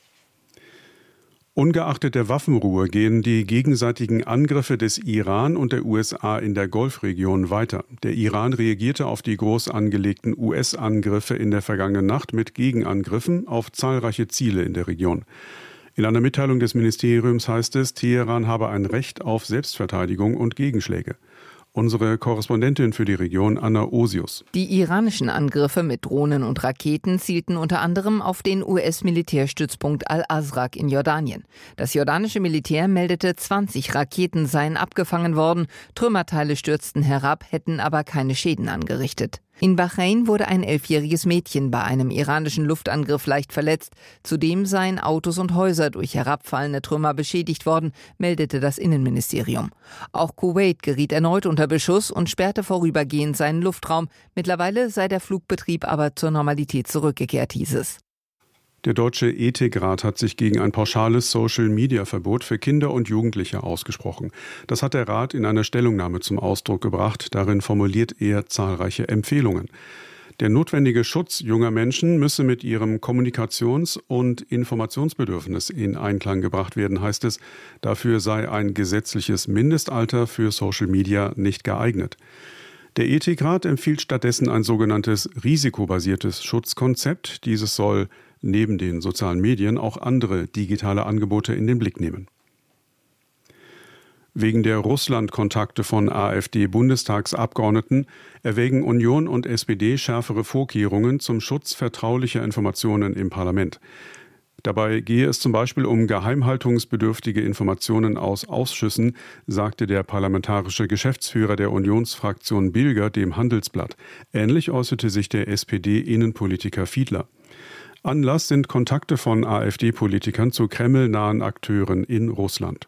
Ungeachtet der Waffenruhe gehen die gegenseitigen Angriffe des Iran und der U S A in der Golfregion weiter. Der Iran reagierte auf die groß angelegten U S-Angriffe in der vergangenen Nacht mit Gegenangriffen auf zahlreiche Ziele in der Region. In einer Mitteilung des Ministeriums heißt es, Teheran habe ein Recht auf Selbstverteidigung und Gegenschläge. Unsere Korrespondentin für die Region, Anna Osius. Die iranischen Angriffe mit Drohnen und Raketen zielten unter anderem auf den U S-Militärstützpunkt Al-Azraq in Jordanien. Das jordanische Militär meldete, zwanzig Raketen seien abgefangen worden. Trümmerteile stürzten herab, hätten aber keine Schäden angerichtet. In Bahrain wurde ein elfjähriges Mädchen bei einem iranischen Luftangriff leicht verletzt. Zudem seien Autos und Häuser durch herabfallende Trümmer beschädigt worden, meldete das Innenministerium. Auch Kuwait geriet erneut unter Beschuss und sperrte vorübergehend seinen Luftraum. Mittlerweile sei der Flugbetrieb aber zur Normalität zurückgekehrt, hieß es. Der Deutsche Ethikrat hat sich gegen ein pauschales Social-Media-Verbot für Kinder und Jugendliche ausgesprochen. Das hat der Rat in einer Stellungnahme zum Ausdruck gebracht. Darin formuliert er zahlreiche Empfehlungen. Der notwendige Schutz junger Menschen müsse mit ihrem Kommunikations- und Informationsbedürfnis in Einklang gebracht werden, heißt es. Dafür sei ein gesetzliches Mindestalter für Social Media nicht geeignet. Der Ethikrat empfiehlt stattdessen ein sogenanntes risikobasiertes Schutzkonzept. Dieses soll neben den sozialen Medien auch andere digitale Angebote in den Blick nehmen. Wegen der Russland-Kontakte von AfD-Bundestagsabgeordneten erwägen Union und S P D schärfere Vorkehrungen zum Schutz vertraulicher Informationen im Parlament. Dabei gehe es zum Beispiel um geheimhaltungsbedürftige Informationen aus Ausschüssen, sagte der parlamentarische Geschäftsführer der Unionsfraktion Bilger dem Handelsblatt. Ähnlich äußerte sich der S P D-Innenpolitiker Fiedler. Anlass sind Kontakte von AfD-Politikern zu kremlnahen Akteuren in Russland.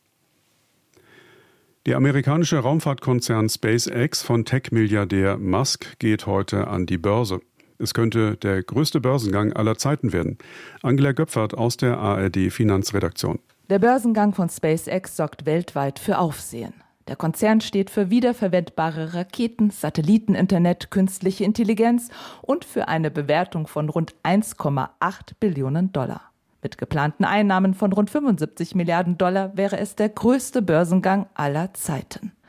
Der amerikanische Raumfahrtkonzern SpaceX von Tech-Milliardär Musk geht heute an die Börse. Es könnte der größte Börsengang aller Zeiten werden. Angela Göpfert aus der A R D-Finanzredaktion. Der Börsengang von SpaceX sorgt weltweit für Aufsehen. Der Konzern steht für wiederverwendbare Raketen, Satelliteninternet, künstliche Intelligenz und für eine Bewertung von rund eins Komma acht Billionen Dollar. Mit geplanten Einnahmen von rund fünfundsiebzig Milliarden Dollar wäre es der größte Börsengang aller Zeiten.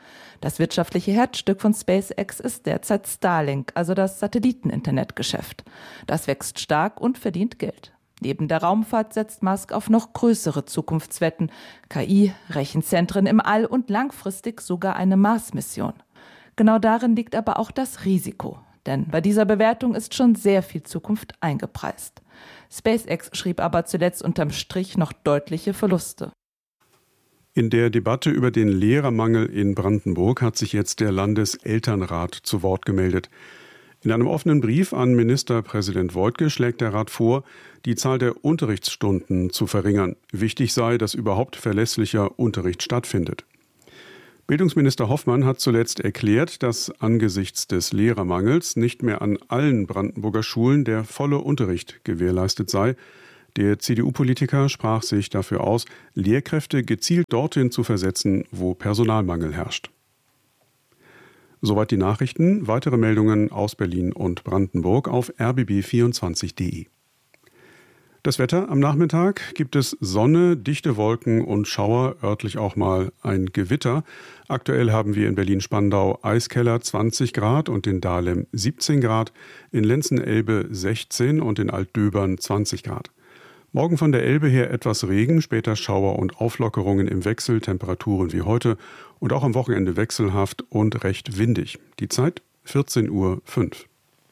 Das wirtschaftliche Herzstück von SpaceX ist derzeit Starlink, also das Satelliten-Internetgeschäft. Das wächst stark und verdient Geld. Neben der Raumfahrt setzt Musk auf noch größere Zukunftswetten, K I, Rechenzentren im All und langfristig sogar eine Mars-Mission. Genau darin liegt aber auch das Risiko. Denn bei dieser Bewertung ist schon sehr viel Zukunft eingepreist. SpaceX schrieb aber zuletzt unterm Strich noch deutliche Verluste. In der Debatte über den Lehrermangel in Brandenburg hat sich jetzt der Landeselternrat zu Wort gemeldet. In einem offenen Brief an Ministerpräsident Woidke schlägt der Rat vor, die Zahl der Unterrichtsstunden zu verringern. Wichtig sei, dass überhaupt verlässlicher Unterricht stattfindet. Bildungsminister Hoffmann hat zuletzt erklärt, dass angesichts des Lehrermangels nicht mehr an allen Brandenburger Schulen der volle Unterricht gewährleistet sei. Der C D U-Politiker sprach sich dafür aus, Lehrkräfte gezielt dorthin zu versetzen, wo Personalmangel herrscht. Soweit die Nachrichten. Weitere Meldungen aus Berlin und Brandenburg auf r b b vierundzwanzig punkt d e. Das Wetter: Am Nachmittag gibt es Sonne, dichte Wolken und Schauer, örtlich auch mal ein Gewitter. Aktuell haben wir in Berlin-Spandau Eiskeller zwanzig Grad und in Dahlem siebzehn Grad, in Lenzen-Elbe sechzehn und in Altdöbern zwanzig Grad. Morgen von der Elbe her etwas Regen, später Schauer und Auflockerungen im Wechsel, Temperaturen wie heute und auch am Wochenende wechselhaft und recht windig. Die Zeit vierzehn Uhr fünf.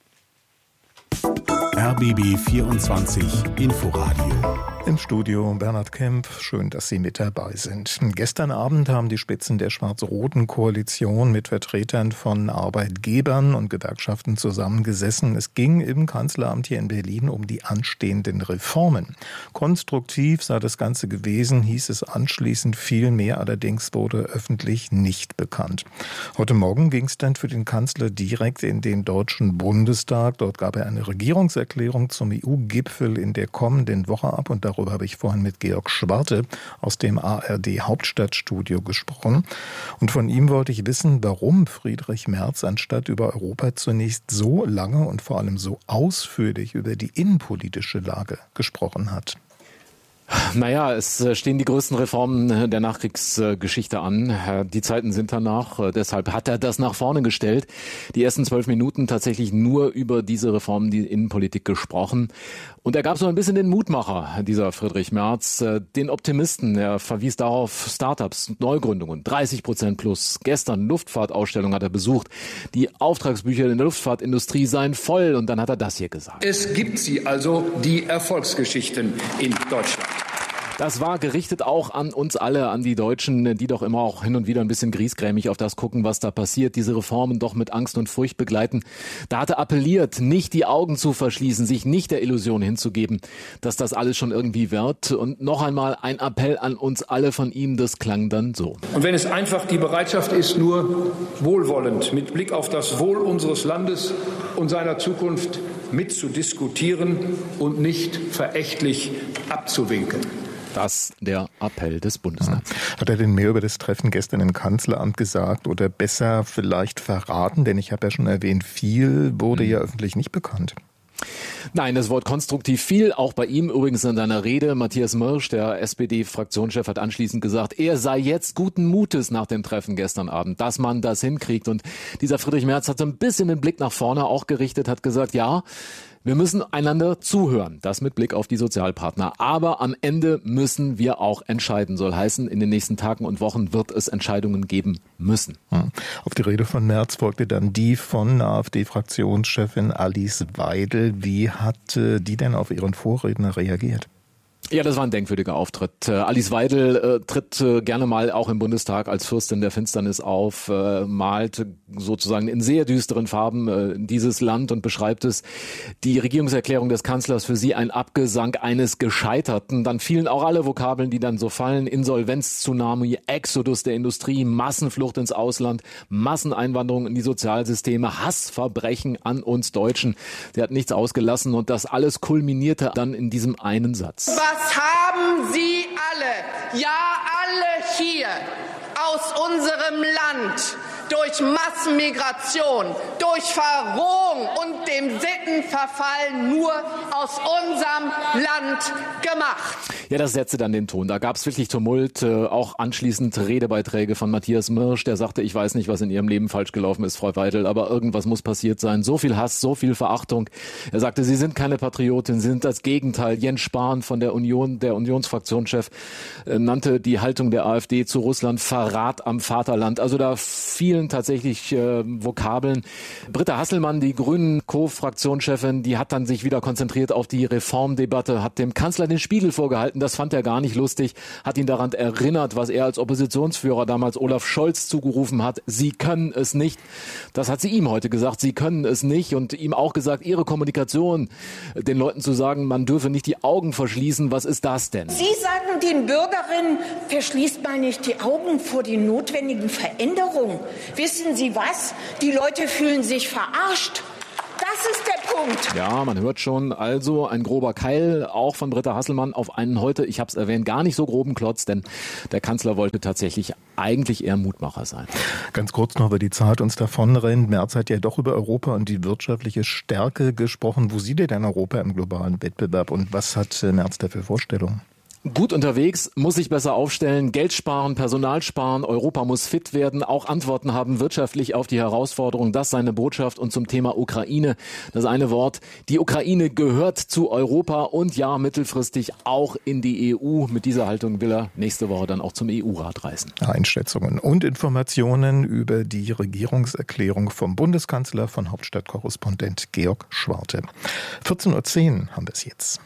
R B B vierundzwanzig Inforadio. Im Studio Bernhard Kemp, schön, dass Sie mit dabei sind. Gestern Abend haben die Spitzen der schwarz-roten Koalition mit Vertretern von Arbeitgebern und Gewerkschaften zusammengesessen. Es ging im Kanzleramt hier in Berlin um die anstehenden Reformen. Konstruktiv sei das Ganze gewesen, hieß es anschließend. Viel mehr allerdings wurde öffentlich nicht bekannt. Heute Morgen ging es dann für den Kanzler direkt in den Deutschen Bundestag. Dort gab er eine Regierungserklärung zum E U-Gipfel in der kommenden Woche ab und darüber habe ich vorhin mit Georg Schwarte aus dem A R D-Hauptstadtstudio gesprochen. Und von ihm wollte ich wissen, warum Friedrich Merz anstatt über Europa zunächst so lange und vor allem so ausführlich über die innenpolitische Lage gesprochen hat. Naja, es stehen die größten Reformen der Nachkriegsgeschichte an. Die Zeiten sind danach. Deshalb hat er das nach vorne gestellt. Die ersten zwölf Minuten tatsächlich nur über diese Reformen, die Innenpolitik gesprochen. Und er gab so ein bisschen den Mutmacher, dieser Friedrich Merz, den Optimisten. Er verwies darauf Startups, Neugründungen, dreißig Prozent plus. Gestern Luftfahrtausstellung hat er besucht. Die Auftragsbücher in der Luftfahrtindustrie seien voll. Und dann hat er das hier gesagt. Es gibt sie also, die Erfolgsgeschichten in Deutschland. Das war gerichtet auch an uns alle, an die Deutschen, die doch immer auch hin und wieder ein bisschen griesgrämig auf das gucken, was da passiert, diese Reformen doch mit Angst und Furcht begleiten. Da hat er appelliert, nicht die Augen zu verschließen, sich nicht der Illusion hinzugeben, dass das alles schon irgendwie wird. Und noch einmal ein Appell an uns alle von ihm, das klang dann so. Und wenn es einfach die Bereitschaft ist, nur wohlwollend mit Blick auf das Wohl unseres Landes und seiner Zukunft mitzudiskutieren und nicht verächtlich abzuwinken. Das der Appell des Bundesrats. Hat er denn mehr über das Treffen gestern im Kanzleramt gesagt oder besser vielleicht verraten? Denn ich habe ja schon erwähnt, viel wurde ja öffentlich nicht bekannt. Nein, das Wort konstruktiv fiel auch bei ihm übrigens in seiner Rede. Matthias Mirsch, der S P D-Fraktionschef, hat anschließend gesagt, er sei jetzt guten Mutes nach dem Treffen gestern Abend, dass man das hinkriegt. Und dieser Friedrich Merz hat so ein bisschen den Blick nach vorne auch gerichtet, hat gesagt, ja, wir müssen einander zuhören, das mit Blick auf die Sozialpartner. Aber am Ende müssen wir auch entscheiden. Soll heißen, in den nächsten Tagen und Wochen wird es Entscheidungen geben müssen. Auf die Rede von Merz folgte dann die von AfD-Fraktionschefin Alice Weidel. Wie hat die denn auf ihren Vorredner reagiert? Ja, das war ein denkwürdiger Auftritt. Äh, Alice Weidel äh, tritt äh, gerne mal auch im Bundestag als Fürstin der Finsternis auf, äh, malt sozusagen in sehr düsteren Farben äh, dieses Land und beschreibt es. Die Regierungserklärung des Kanzlers für sie ein Abgesang eines Gescheiterten. Dann fielen auch alle Vokabeln, die dann so fallen. Insolvenz-Tsunami, Exodus der Industrie, Massenflucht ins Ausland, Masseneinwanderung in die Sozialsysteme, Hassverbrechen an uns Deutschen. Sie hat nichts ausgelassen und das alles kulminierte dann in diesem einen Satz. Was haben Sie alle, ja alle hier aus unserem Land durch Massenmigration, durch Verrohung und dem Sittenverfall nur aus unserem Land gemacht? Ja, das setzte dann den Ton. Da gab es wirklich Tumult, äh, auch anschließend Redebeiträge von Matthias Mirsch, der sagte, ich weiß nicht, was in Ihrem Leben falsch gelaufen ist, Frau Weidel, aber irgendwas muss passiert sein. So viel Hass, so viel Verachtung. Er sagte, Sie sind keine Patriotin, Sie sind das Gegenteil. Jens Spahn von der Union, der Unionsfraktionschef, äh, nannte die Haltung der AfD zu Russland Verrat am Vaterland. Also da fielen tatsächlich äh, Vokabeln. Britta Hasselmann, die Grünen Co-Fraktionschefin, die hat dann sich wieder konzentriert auf die Reformdebatte, hat dem Kanzler den Spiegel vorgehalten. Das fand er gar nicht lustig, hat ihn daran erinnert, was er als Oppositionsführer damals Olaf Scholz zugerufen hat. Sie können es nicht. Das hat sie ihm heute gesagt. Sie können es nicht und ihm auch gesagt, ihre Kommunikation, den Leuten zu sagen, man dürfe nicht die Augen verschließen. Was ist das denn? Sie sagen den Bürgerinnen, verschließt mal nicht die Augen vor den notwendigen Veränderungen. Wissen Sie was? Die Leute fühlen sich verarscht. Das ist der Punkt. Ja, man hört schon, also ein grober Keil, auch von Britta Hasselmann, auf einen heute, ich habe es erwähnt, gar nicht so groben Klotz, denn der Kanzler wollte tatsächlich eigentlich eher Mutmacher sein. Ganz kurz noch, weil die Zeit uns davonrennt. Merz hat ja doch über Europa und die wirtschaftliche Stärke gesprochen. Wo sieht ihr denn Europa im globalen Wettbewerb und was hat Merz da für Vorstellungen? Gut unterwegs, muss sich besser aufstellen, Geld sparen, Personal sparen, Europa muss fit werden, auch Antworten haben wirtschaftlich auf die Herausforderung. Das seine Botschaft. Und zum Thema Ukraine, das eine Wort, die Ukraine gehört zu Europa und ja, mittelfristig auch in die E U. Mit dieser Haltung will er nächste Woche dann auch zum E U-Rat reisen. Einschätzungen und Informationen über die Regierungserklärung vom Bundeskanzler von Hauptstadtkorrespondent Georg Schwarte. vierzehn Uhr zehn haben wir es jetzt.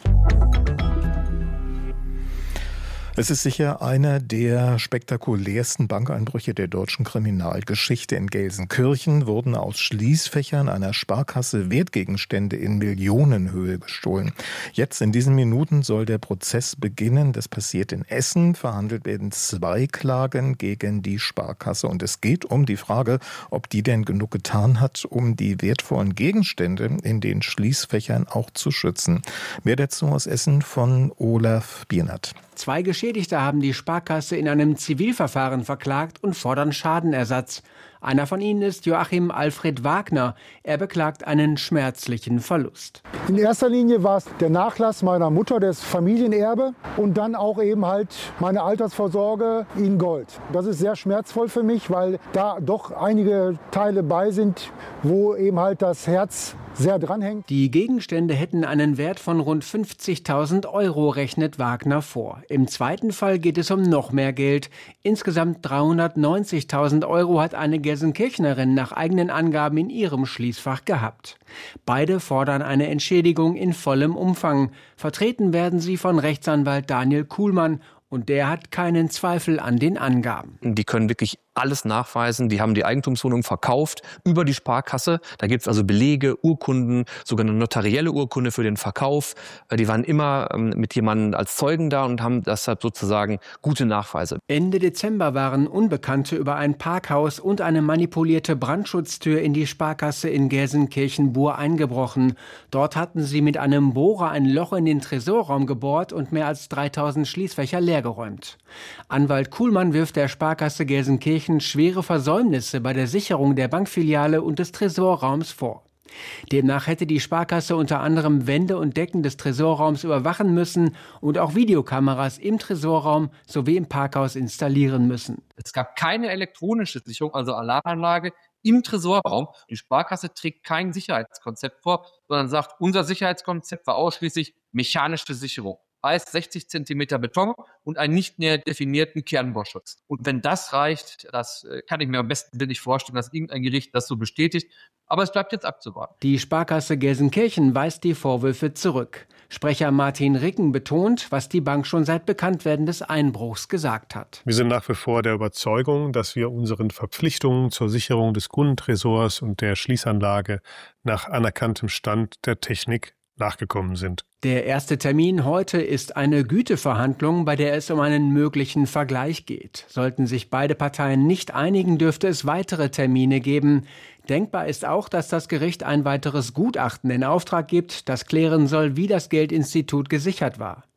Es ist sicher einer der spektakulärsten Bankeinbrüche der deutschen Kriminalgeschichte. In Gelsenkirchen wurden aus Schließfächern einer Sparkasse Wertgegenstände in Millionenhöhe gestohlen. Jetzt in diesen Minuten soll der Prozess beginnen. Das passiert in Essen. Verhandelt werden zwei Klagen gegen die Sparkasse. Und es geht um die Frage, ob die denn genug getan hat, um die wertvollen Gegenstände in den Schließfächern auch zu schützen. Mehr dazu aus Essen von Olaf Biernat. Zwei Geschädigte haben die Sparkasse in einem Zivilverfahren verklagt und fordern Schadenersatz. Einer von ihnen ist Joachim Alfred Wagner. Er beklagt einen schmerzlichen Verlust. In erster Linie war es der Nachlass meiner Mutter, das Familienerbe und dann auch eben halt meine Altersvorsorge in Gold. Das ist sehr schmerzvoll für mich, weil da doch einige Teile bei sind, wo eben halt das Herz sehr dranhängt. Die Gegenstände hätten einen Wert von rund fünfzigtausend Euro, rechnet Wagner vor. Im zweiten Fall geht es um noch mehr Geld. Insgesamt dreihundertneunzigtausend Euro hat eine Gelsenkirchnerin nach eigenen Angaben in ihrem Schließfach gehabt. Beide fordern eine Entschädigung in vollem Umfang. Vertreten werden sie von Rechtsanwalt Daniel Kuhlmann. Und der hat keinen Zweifel an den Angaben. Die können wirklich alles nachweisen. Die haben die Eigentumswohnung verkauft über die Sparkasse. Da gibt es also Belege, Urkunden, sogar eine notarielle Urkunde für den Verkauf. Die waren immer mit jemandem als Zeugen da und haben deshalb sozusagen gute Nachweise. Ende Dezember waren Unbekannte über ein Parkhaus und eine manipulierte Brandschutztür in die Sparkasse in Gelsenkirchen-Bur eingebrochen. Dort hatten sie mit einem Bohrer ein Loch in den Tresorraum gebohrt und mehr als dreitausend Schließfächer leergeräumt. Anwalt Kuhlmann wirft der Sparkasse Gelsenkirchen schwere Versäumnisse bei der Sicherung der Bankfiliale und des Tresorraums vor. Demnach hätte die Sparkasse unter anderem Wände und Decken des Tresorraums überwachen müssen und auch Videokameras im Tresorraum sowie im Parkhaus installieren müssen. Es gab keine elektronische Sicherung, also Alarmanlage, im Tresorraum. Die Sparkasse trägt kein Sicherheitskonzept vor, sondern sagt, unser Sicherheitskonzept war ausschließlich mechanische Sicherung. Heißt sechzig Zentimeter Beton und einen nicht näher definierten Kernbohrschutz. Und wenn das reicht, das kann ich mir am besten nicht vorstellen, dass irgendein Gericht das so bestätigt. Aber es bleibt jetzt abzuwarten. Die Sparkasse Gelsenkirchen weist die Vorwürfe zurück. Sprecher Martin Ricken betont, was die Bank schon seit Bekanntwerden des Einbruchs gesagt hat. Wir sind nach wie vor der Überzeugung, dass wir unseren Verpflichtungen zur Sicherung des Kundentresors und der Schließanlage nach anerkanntem Stand der Technik nachgekommen sind. Der erste Termin heute ist eine Güteverhandlung, bei der es um einen möglichen Vergleich geht. Sollten sich beide Parteien nicht einigen, dürfte es weitere Termine geben. Denkbar ist auch, dass das Gericht ein weiteres Gutachten in Auftrag gibt, das klären soll, wie das Geldinstitut gesichert war.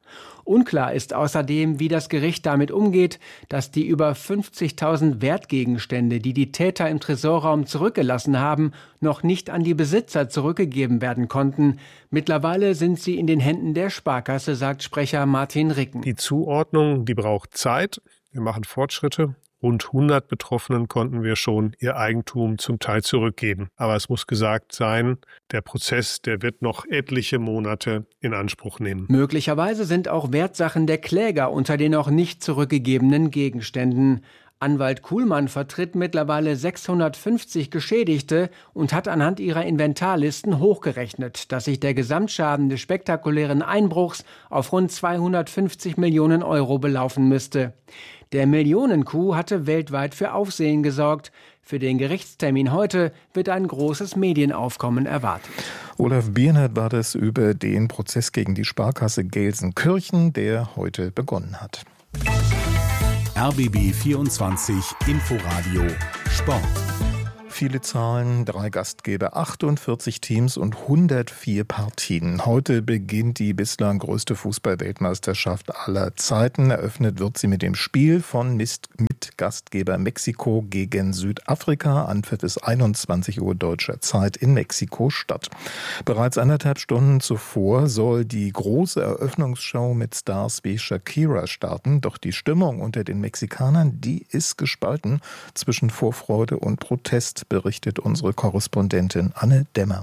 Unklar ist außerdem, wie das Gericht damit umgeht, dass die über fünfzigtausend Wertgegenstände, die die Täter im Tresorraum zurückgelassen haben, noch nicht an die Besitzer zurückgegeben werden konnten. Mittlerweile sind sie in den Händen der Sparkasse, sagt Sprecher Martin Ricken. Die Zuordnung, die braucht Zeit. Wir machen Fortschritte. Rund hundert Betroffenen konnten wir schon ihr Eigentum zum Teil zurückgeben. Aber es muss gesagt sein, der Prozess, der wird noch etliche Monate in Anspruch nehmen. Möglicherweise sind auch Wertsachen der Kläger unter den noch nicht zurückgegebenen Gegenständen. Anwalt Kuhlmann vertritt mittlerweile sechshundertfünfzig Geschädigte und hat anhand ihrer Inventarlisten hochgerechnet, dass sich der Gesamtschaden des spektakulären Einbruchs auf rund zweihundertfünfzig Millionen Euro belaufen müsste. Der Millionen-Coup hatte weltweit für Aufsehen gesorgt. Für den Gerichtstermin heute wird ein großes Medienaufkommen erwartet. Olaf Biernert war das über den Prozess gegen die Sparkasse Gelsenkirchen, der heute begonnen hat. R B B vierundzwanzig Inforadio Sport. Viele Zahlen, drei Gastgeber, achtundvierzig Teams und hundertvier Partien. Heute beginnt die bislang größte Fußball-Weltmeisterschaft aller Zeiten. Eröffnet wird sie mit dem Spiel von Mitgastgeber Mexiko gegen Südafrika. Anpfiff ist einundzwanzig Uhr deutscher Zeit in Mexiko-Stadt. Bereits anderthalb Stunden zuvor soll die große Eröffnungsshow mit Stars wie Shakira starten. Doch die Stimmung unter den Mexikanern, die ist gespalten zwischen Vorfreude und Protest, berichtet unsere Korrespondentin Anne Dämmer.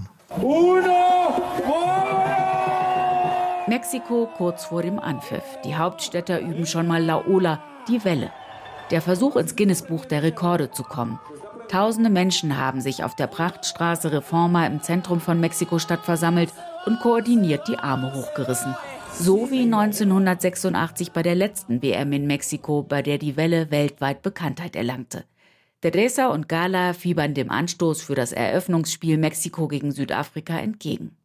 Mexiko kurz vor dem Anpfiff. Die Hauptstädter üben schon mal La Ola, die Welle. Der Versuch, ins Guinness-Buch der Rekorde zu kommen. Tausende Menschen haben sich auf der Prachtstraße Reforma im Zentrum von Mexiko-Stadt versammelt und koordiniert die Arme hochgerissen. So wie neunzehnhundertsechsundachtzig bei der letzten W M in Mexiko, bei der die Welle weltweit Bekanntheit erlangte. Teresa und Gala fiebern dem Anstoß für das Eröffnungsspiel Mexiko gegen Südafrika entgegen.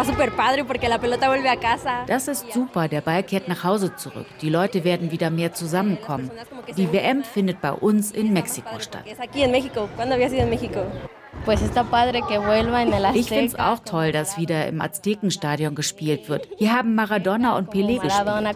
Das ist super, der Ball kehrt nach Hause zurück. Die Leute werden wieder mehr zusammenkommen. Die W M findet bei uns in Mexiko statt. Ich finde es auch toll, dass wieder im Aztekenstadion gespielt wird. Hier haben Maradona und Pelé gespielt.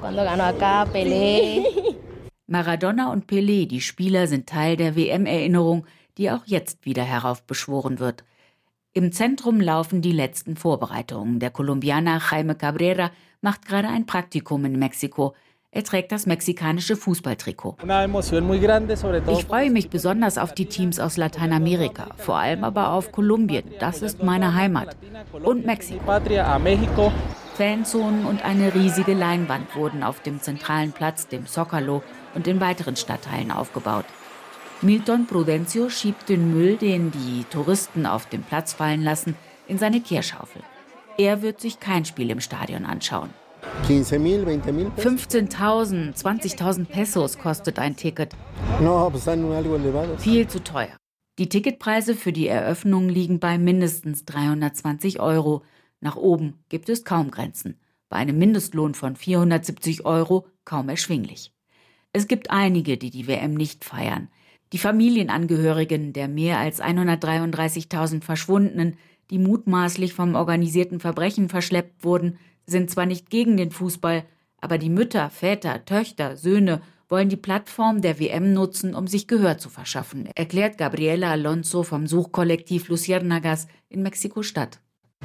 Maradona und Pelé, die Spieler, sind Teil der W M-Erinnerung, die auch jetzt wieder heraufbeschworen wird. Im Zentrum laufen die letzten Vorbereitungen. Der Kolumbianer Jaime Cabrera macht gerade ein Praktikum in Mexiko. Er trägt das mexikanische Fußballtrikot. Ich freue mich besonders auf die Teams aus Lateinamerika, vor allem aber auf Kolumbien. Das ist meine Heimat. Und Mexiko. Fanzonen und eine riesige Leinwand wurden auf dem zentralen Platz, dem Zócalo, und in weiteren Stadtteilen aufgebaut. Milton Prudencio schiebt den Müll, den die Touristen auf dem Platz fallen lassen, in seine Kehrschaufel. Er wird sich kein Spiel im Stadion anschauen. fünfzehntausend, zwanzigtausend Pesos kostet ein Ticket. Viel zu teuer. Die Ticketpreise für die Eröffnung liegen bei mindestens dreihundertzwanzig Euro. Nach oben gibt es kaum Grenzen. Bei einem Mindestlohn von vierhundertsiebzig Euro kaum erschwinglich. Es gibt einige, die die W M nicht feiern. Die Familienangehörigen der mehr als hundertdreiunddreißigtausend Verschwundenen, die mutmaßlich vom organisierten Verbrechen verschleppt wurden, sind zwar nicht gegen den Fußball, aber die Mütter, Väter, Töchter, Söhne wollen die Plattform der W M nutzen, um sich Gehör zu verschaffen, erklärt Gabriela Alonso vom Suchkollektiv Luciérnagas in Mexiko-Stadt.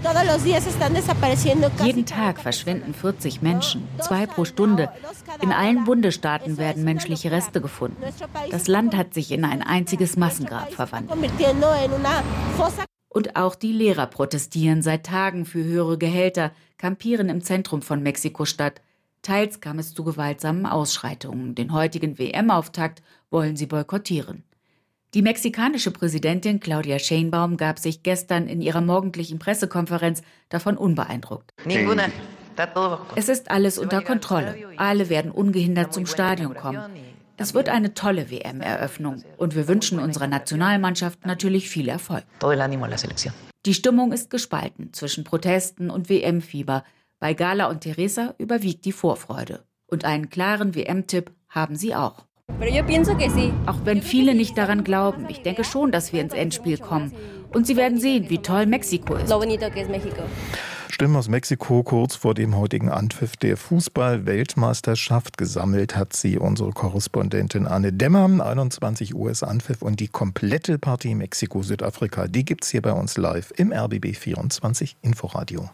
Jeden Tag verschwinden vierzig Menschen, zwei pro Stunde. In allen Bundesstaaten werden menschliche Reste gefunden. Das Land hat sich in ein einziges Massengrab verwandelt. Und auch die Lehrer protestieren seit Tagen für höhere Gehälter, kampieren im Zentrum von Mexiko-Stadt. Teils kam es zu gewaltsamen Ausschreitungen. Den heutigen W M-Auftakt wollen sie boykottieren. Die mexikanische Präsidentin Claudia Sheinbaum gab sich gestern in ihrer morgendlichen Pressekonferenz davon unbeeindruckt. Es ist alles unter Kontrolle. Alle werden ungehindert zum Stadion kommen. Es wird eine tolle W M-Eröffnung und wir wünschen unserer Nationalmannschaft natürlich viel Erfolg. Die Stimmung ist gespalten zwischen Protesten und W M-Fieber. Bei Gala und Teresa überwiegt die Vorfreude. Und einen klaren W M-Tipp haben sie auch. Auch wenn viele nicht daran glauben, ich denke schon, dass wir ins Endspiel kommen. Und sie werden sehen, wie toll Mexiko ist. Stimmen aus Mexiko kurz vor dem heutigen Anpfiff der Fußball-Weltmeisterschaft. Gesammelt hat sie unsere Korrespondentin Anne Demmer. einundzwanzig Uhr ist Anpfiff und die komplette Partie Mexiko-Südafrika, die gibt's hier bei uns live im R B B vierundzwanzig Inforadio.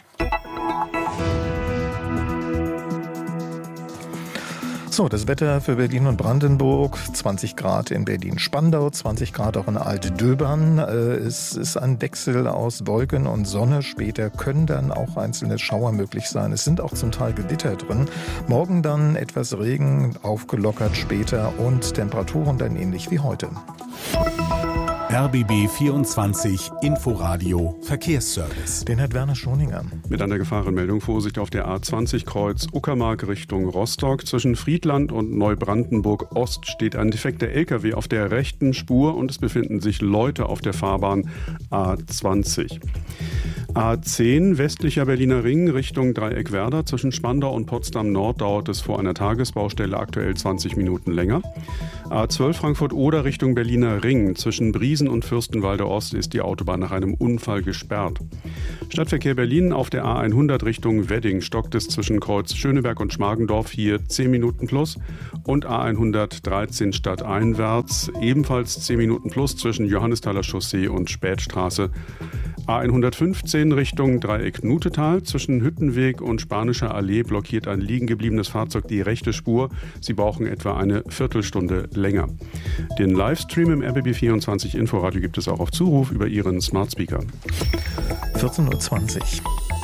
So, das Wetter für Berlin und Brandenburg, zwanzig Grad in Berlin-Spandau, zwanzig Grad auch in Alt-Döbern. Es ist ein Wechsel aus Wolken und Sonne. Später können dann auch einzelne Schauer möglich sein. Es sind auch zum Teil Gewitter drin. Morgen dann etwas Regen, aufgelockert später und Temperaturen dann ähnlich wie heute. R B B vierundzwanzig Inforadio Verkehrsservice. Den hat Werner Schoninger. Mit einer Gefahrenmeldung Vorsicht auf der A zwanzig Kreuz Uckermark Richtung Rostock. Zwischen Friedland und Neubrandenburg Ost steht ein defekter L K W auf der rechten Spur und es befinden sich Leute auf der Fahrbahn A zwanzig. A zehn westlicher Berliner Ring Richtung Dreieckwerder. Zwischen Spandau und Potsdam Nord dauert es vor einer Tagesbaustelle aktuell zwanzig Minuten länger. A zwölf Frankfurt-Oder Richtung Berliner Ring. Zwischen Briesen und Fürstenwalde Ost ist die Autobahn nach einem Unfall gesperrt. Stadtverkehr Berlin auf der A hundert Richtung Wedding stockt es zwischen Kreuz Schöneberg und Schmargendorf hier zehn Minuten plus und A hundertdreizehn stadteinwärts ebenfalls zehn Minuten plus zwischen Johannesthaler Chaussee und Spätstraße. A hundertfünfzehn Richtung Dreieck-Nutetal. Zwischen Hüttenweg und Spanischer Allee blockiert ein liegen gebliebenes Fahrzeug die rechte Spur. Sie brauchen etwa eine Viertelstunde länger. Den Livestream im R B B vierundzwanzig Inforadio gibt es auch auf Zuruf über Ihren Smart Speaker. vierzehn Uhr zwanzig.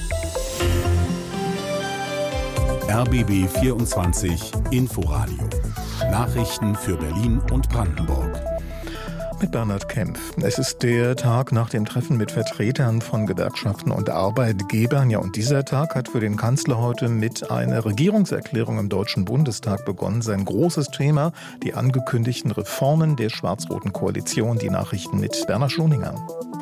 R B B vierundzwanzig Inforadio. Nachrichten für Berlin und Brandenburg. Mit Bernhard Kempf. Es ist der Tag nach dem Treffen mit Vertretern von Gewerkschaften und Arbeitgebern. Ja, und dieser Tag hat für den Kanzler heute mit einer Regierungserklärung im Deutschen Bundestag begonnen. Sein großes Thema, die angekündigten Reformen der schwarz-roten Koalition. Die Nachrichten mit Werner Schoninger.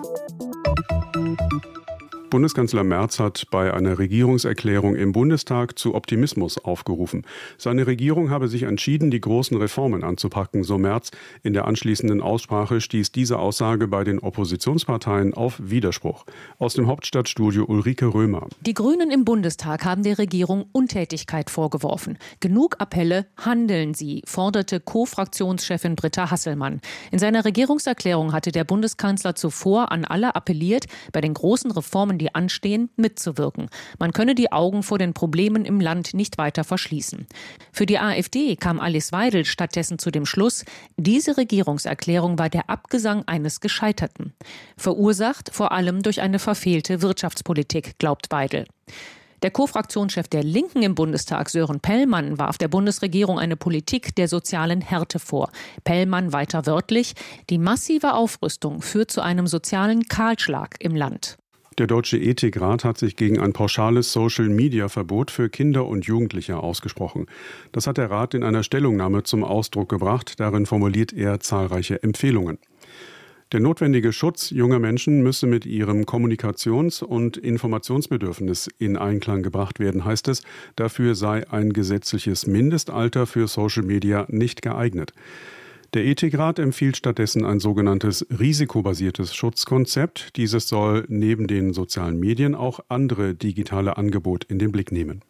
Bundeskanzler Merz hat bei einer Regierungserklärung im Bundestag zu Optimismus aufgerufen. Seine Regierung habe sich entschieden, die großen Reformen anzupacken, so Merz. In der anschließenden Aussprache stieß diese Aussage bei den Oppositionsparteien auf Widerspruch. Aus dem Hauptstadtstudio Ulrike Römer. Die Grünen im Bundestag haben der Regierung Untätigkeit vorgeworfen. Genug Appelle, handeln Sie, forderte Co-Fraktionschefin Britta Hasselmann. In seiner Regierungserklärung hatte der Bundeskanzler zuvor an alle appelliert, bei den großen Reformen, die anstehen, mitzuwirken. Man könne die Augen vor den Problemen im Land nicht weiter verschließen. Für die AfD kam Alice Weidel stattdessen zu dem Schluss, diese Regierungserklärung war der Abgesang eines Gescheiterten. Verursacht vor allem durch eine verfehlte Wirtschaftspolitik, glaubt Weidel. Der Co-Fraktionschef der Linken im Bundestag, Sören Pellmann, warf der Bundesregierung eine Politik der sozialen Härte vor. Pellmann weiter wörtlich, die massive Aufrüstung führt zu einem sozialen Kahlschlag im Land. Der Deutsche Ethikrat hat sich gegen ein pauschales Social-Media-Verbot für Kinder und Jugendliche ausgesprochen. Das hat der Rat in einer Stellungnahme zum Ausdruck gebracht. Darin formuliert er zahlreiche Empfehlungen. Der notwendige Schutz junger Menschen müsse mit ihrem Kommunikations- und Informationsbedürfnis in Einklang gebracht werden, heißt es. Dafür sei ein gesetzliches Mindestalter für Social Media nicht geeignet. Der Ethikrat empfiehlt stattdessen ein sogenanntes risikobasiertes Schutzkonzept. Dieses soll neben den sozialen Medien auch andere digitale Angebote in den Blick nehmen.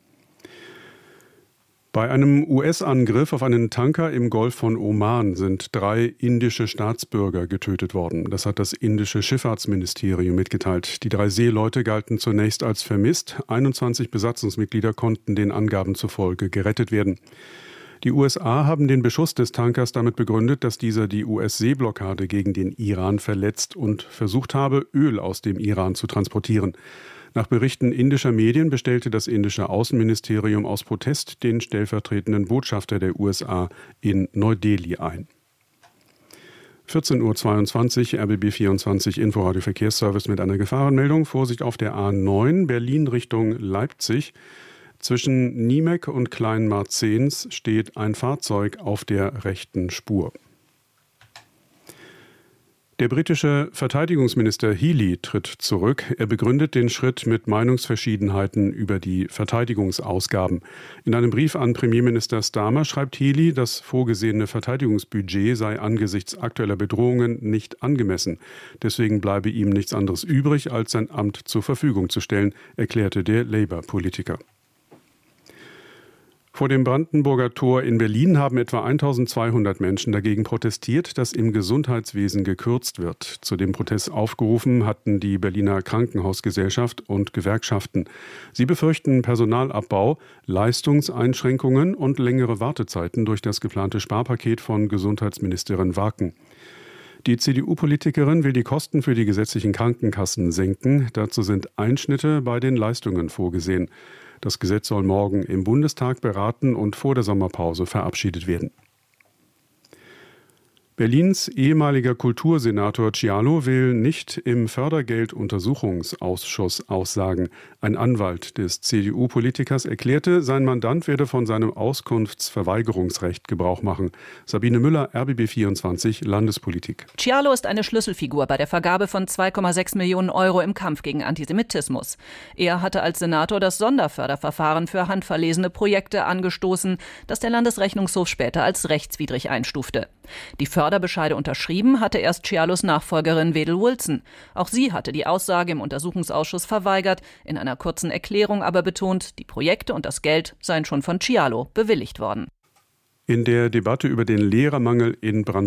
Bei einem U S-Angriff auf einen Tanker im Golf von Oman sind drei indische Staatsbürger getötet worden. Das hat das indische Schifffahrtsministerium mitgeteilt. Die drei Seeleute galten zunächst als vermisst. einundzwanzig Besatzungsmitglieder konnten den Angaben zufolge gerettet werden. Die U S A haben den Beschuss des Tankers damit begründet, dass dieser die U S-Seeblockade gegen den Iran verletzt und versucht habe, Öl aus dem Iran zu transportieren. Nach Berichten indischer Medien bestellte das indische Außenministerium aus Protest den stellvertretenden Botschafter der U S A in Neu-Delhi ein. vierzehn Uhr zweiundzwanzig, R B B vierundzwanzig Inforadio Verkehrsservice mit einer Gefahrenmeldung. Vorsicht auf der A neun, Berlin Richtung Leipzig. Zwischen Niemek und Kleinmarzens steht ein Fahrzeug auf der rechten Spur. Der britische Verteidigungsminister Healey tritt zurück. Er begründet den Schritt mit Meinungsverschiedenheiten über die Verteidigungsausgaben. In einem Brief an Premierminister Starmer schreibt Healey, das vorgesehene Verteidigungsbudget sei angesichts aktueller Bedrohungen nicht angemessen. Deswegen bleibe ihm nichts anderes übrig, als sein Amt zur Verfügung zu stellen, erklärte der Labour-Politiker. Vor dem Brandenburger Tor in Berlin haben etwa eintausendzweihundert Menschen dagegen protestiert, dass im Gesundheitswesen gekürzt wird. Zu dem Protest aufgerufen hatten die Berliner Krankenhausgesellschaft und Gewerkschaften. Sie befürchten Personalabbau, Leistungseinschränkungen und längere Wartezeiten durch das geplante Sparpaket von Gesundheitsministerin Waken. Die C D U-Politikerin will die Kosten für die gesetzlichen Krankenkassen senken. Dazu sind Einschnitte bei den Leistungen vorgesehen. Das Gesetz soll morgen im Bundestag beraten und vor der Sommerpause verabschiedet werden. Berlins ehemaliger Kultursenator Cialo will nicht im Fördergelduntersuchungsausschuss aussagen. Ein Anwalt des C D U-Politikers erklärte, sein Mandant werde von seinem Auskunftsverweigerungsrecht Gebrauch machen. Sabine Müller, R B B vierundzwanzig, Landespolitik. Cialo ist eine Schlüsselfigur bei der Vergabe von zwei Komma sechs Millionen Euro im Kampf gegen Antisemitismus. Er hatte als Senator das Sonderförderverfahren für handverlesene Projekte angestoßen, das der Landesrechnungshof später als rechtswidrig einstufte. Die Förderbescheide unterschrieben hatte erst Cialos Nachfolgerin Wedel Wilson. Auch sie hatte die Aussage im Untersuchungsausschuss verweigert, in einer kurzen Erklärung aber betont, die Projekte und das Geld seien schon von Cialo bewilligt worden. In der Debatte über den Lehrermangel in Brandenburg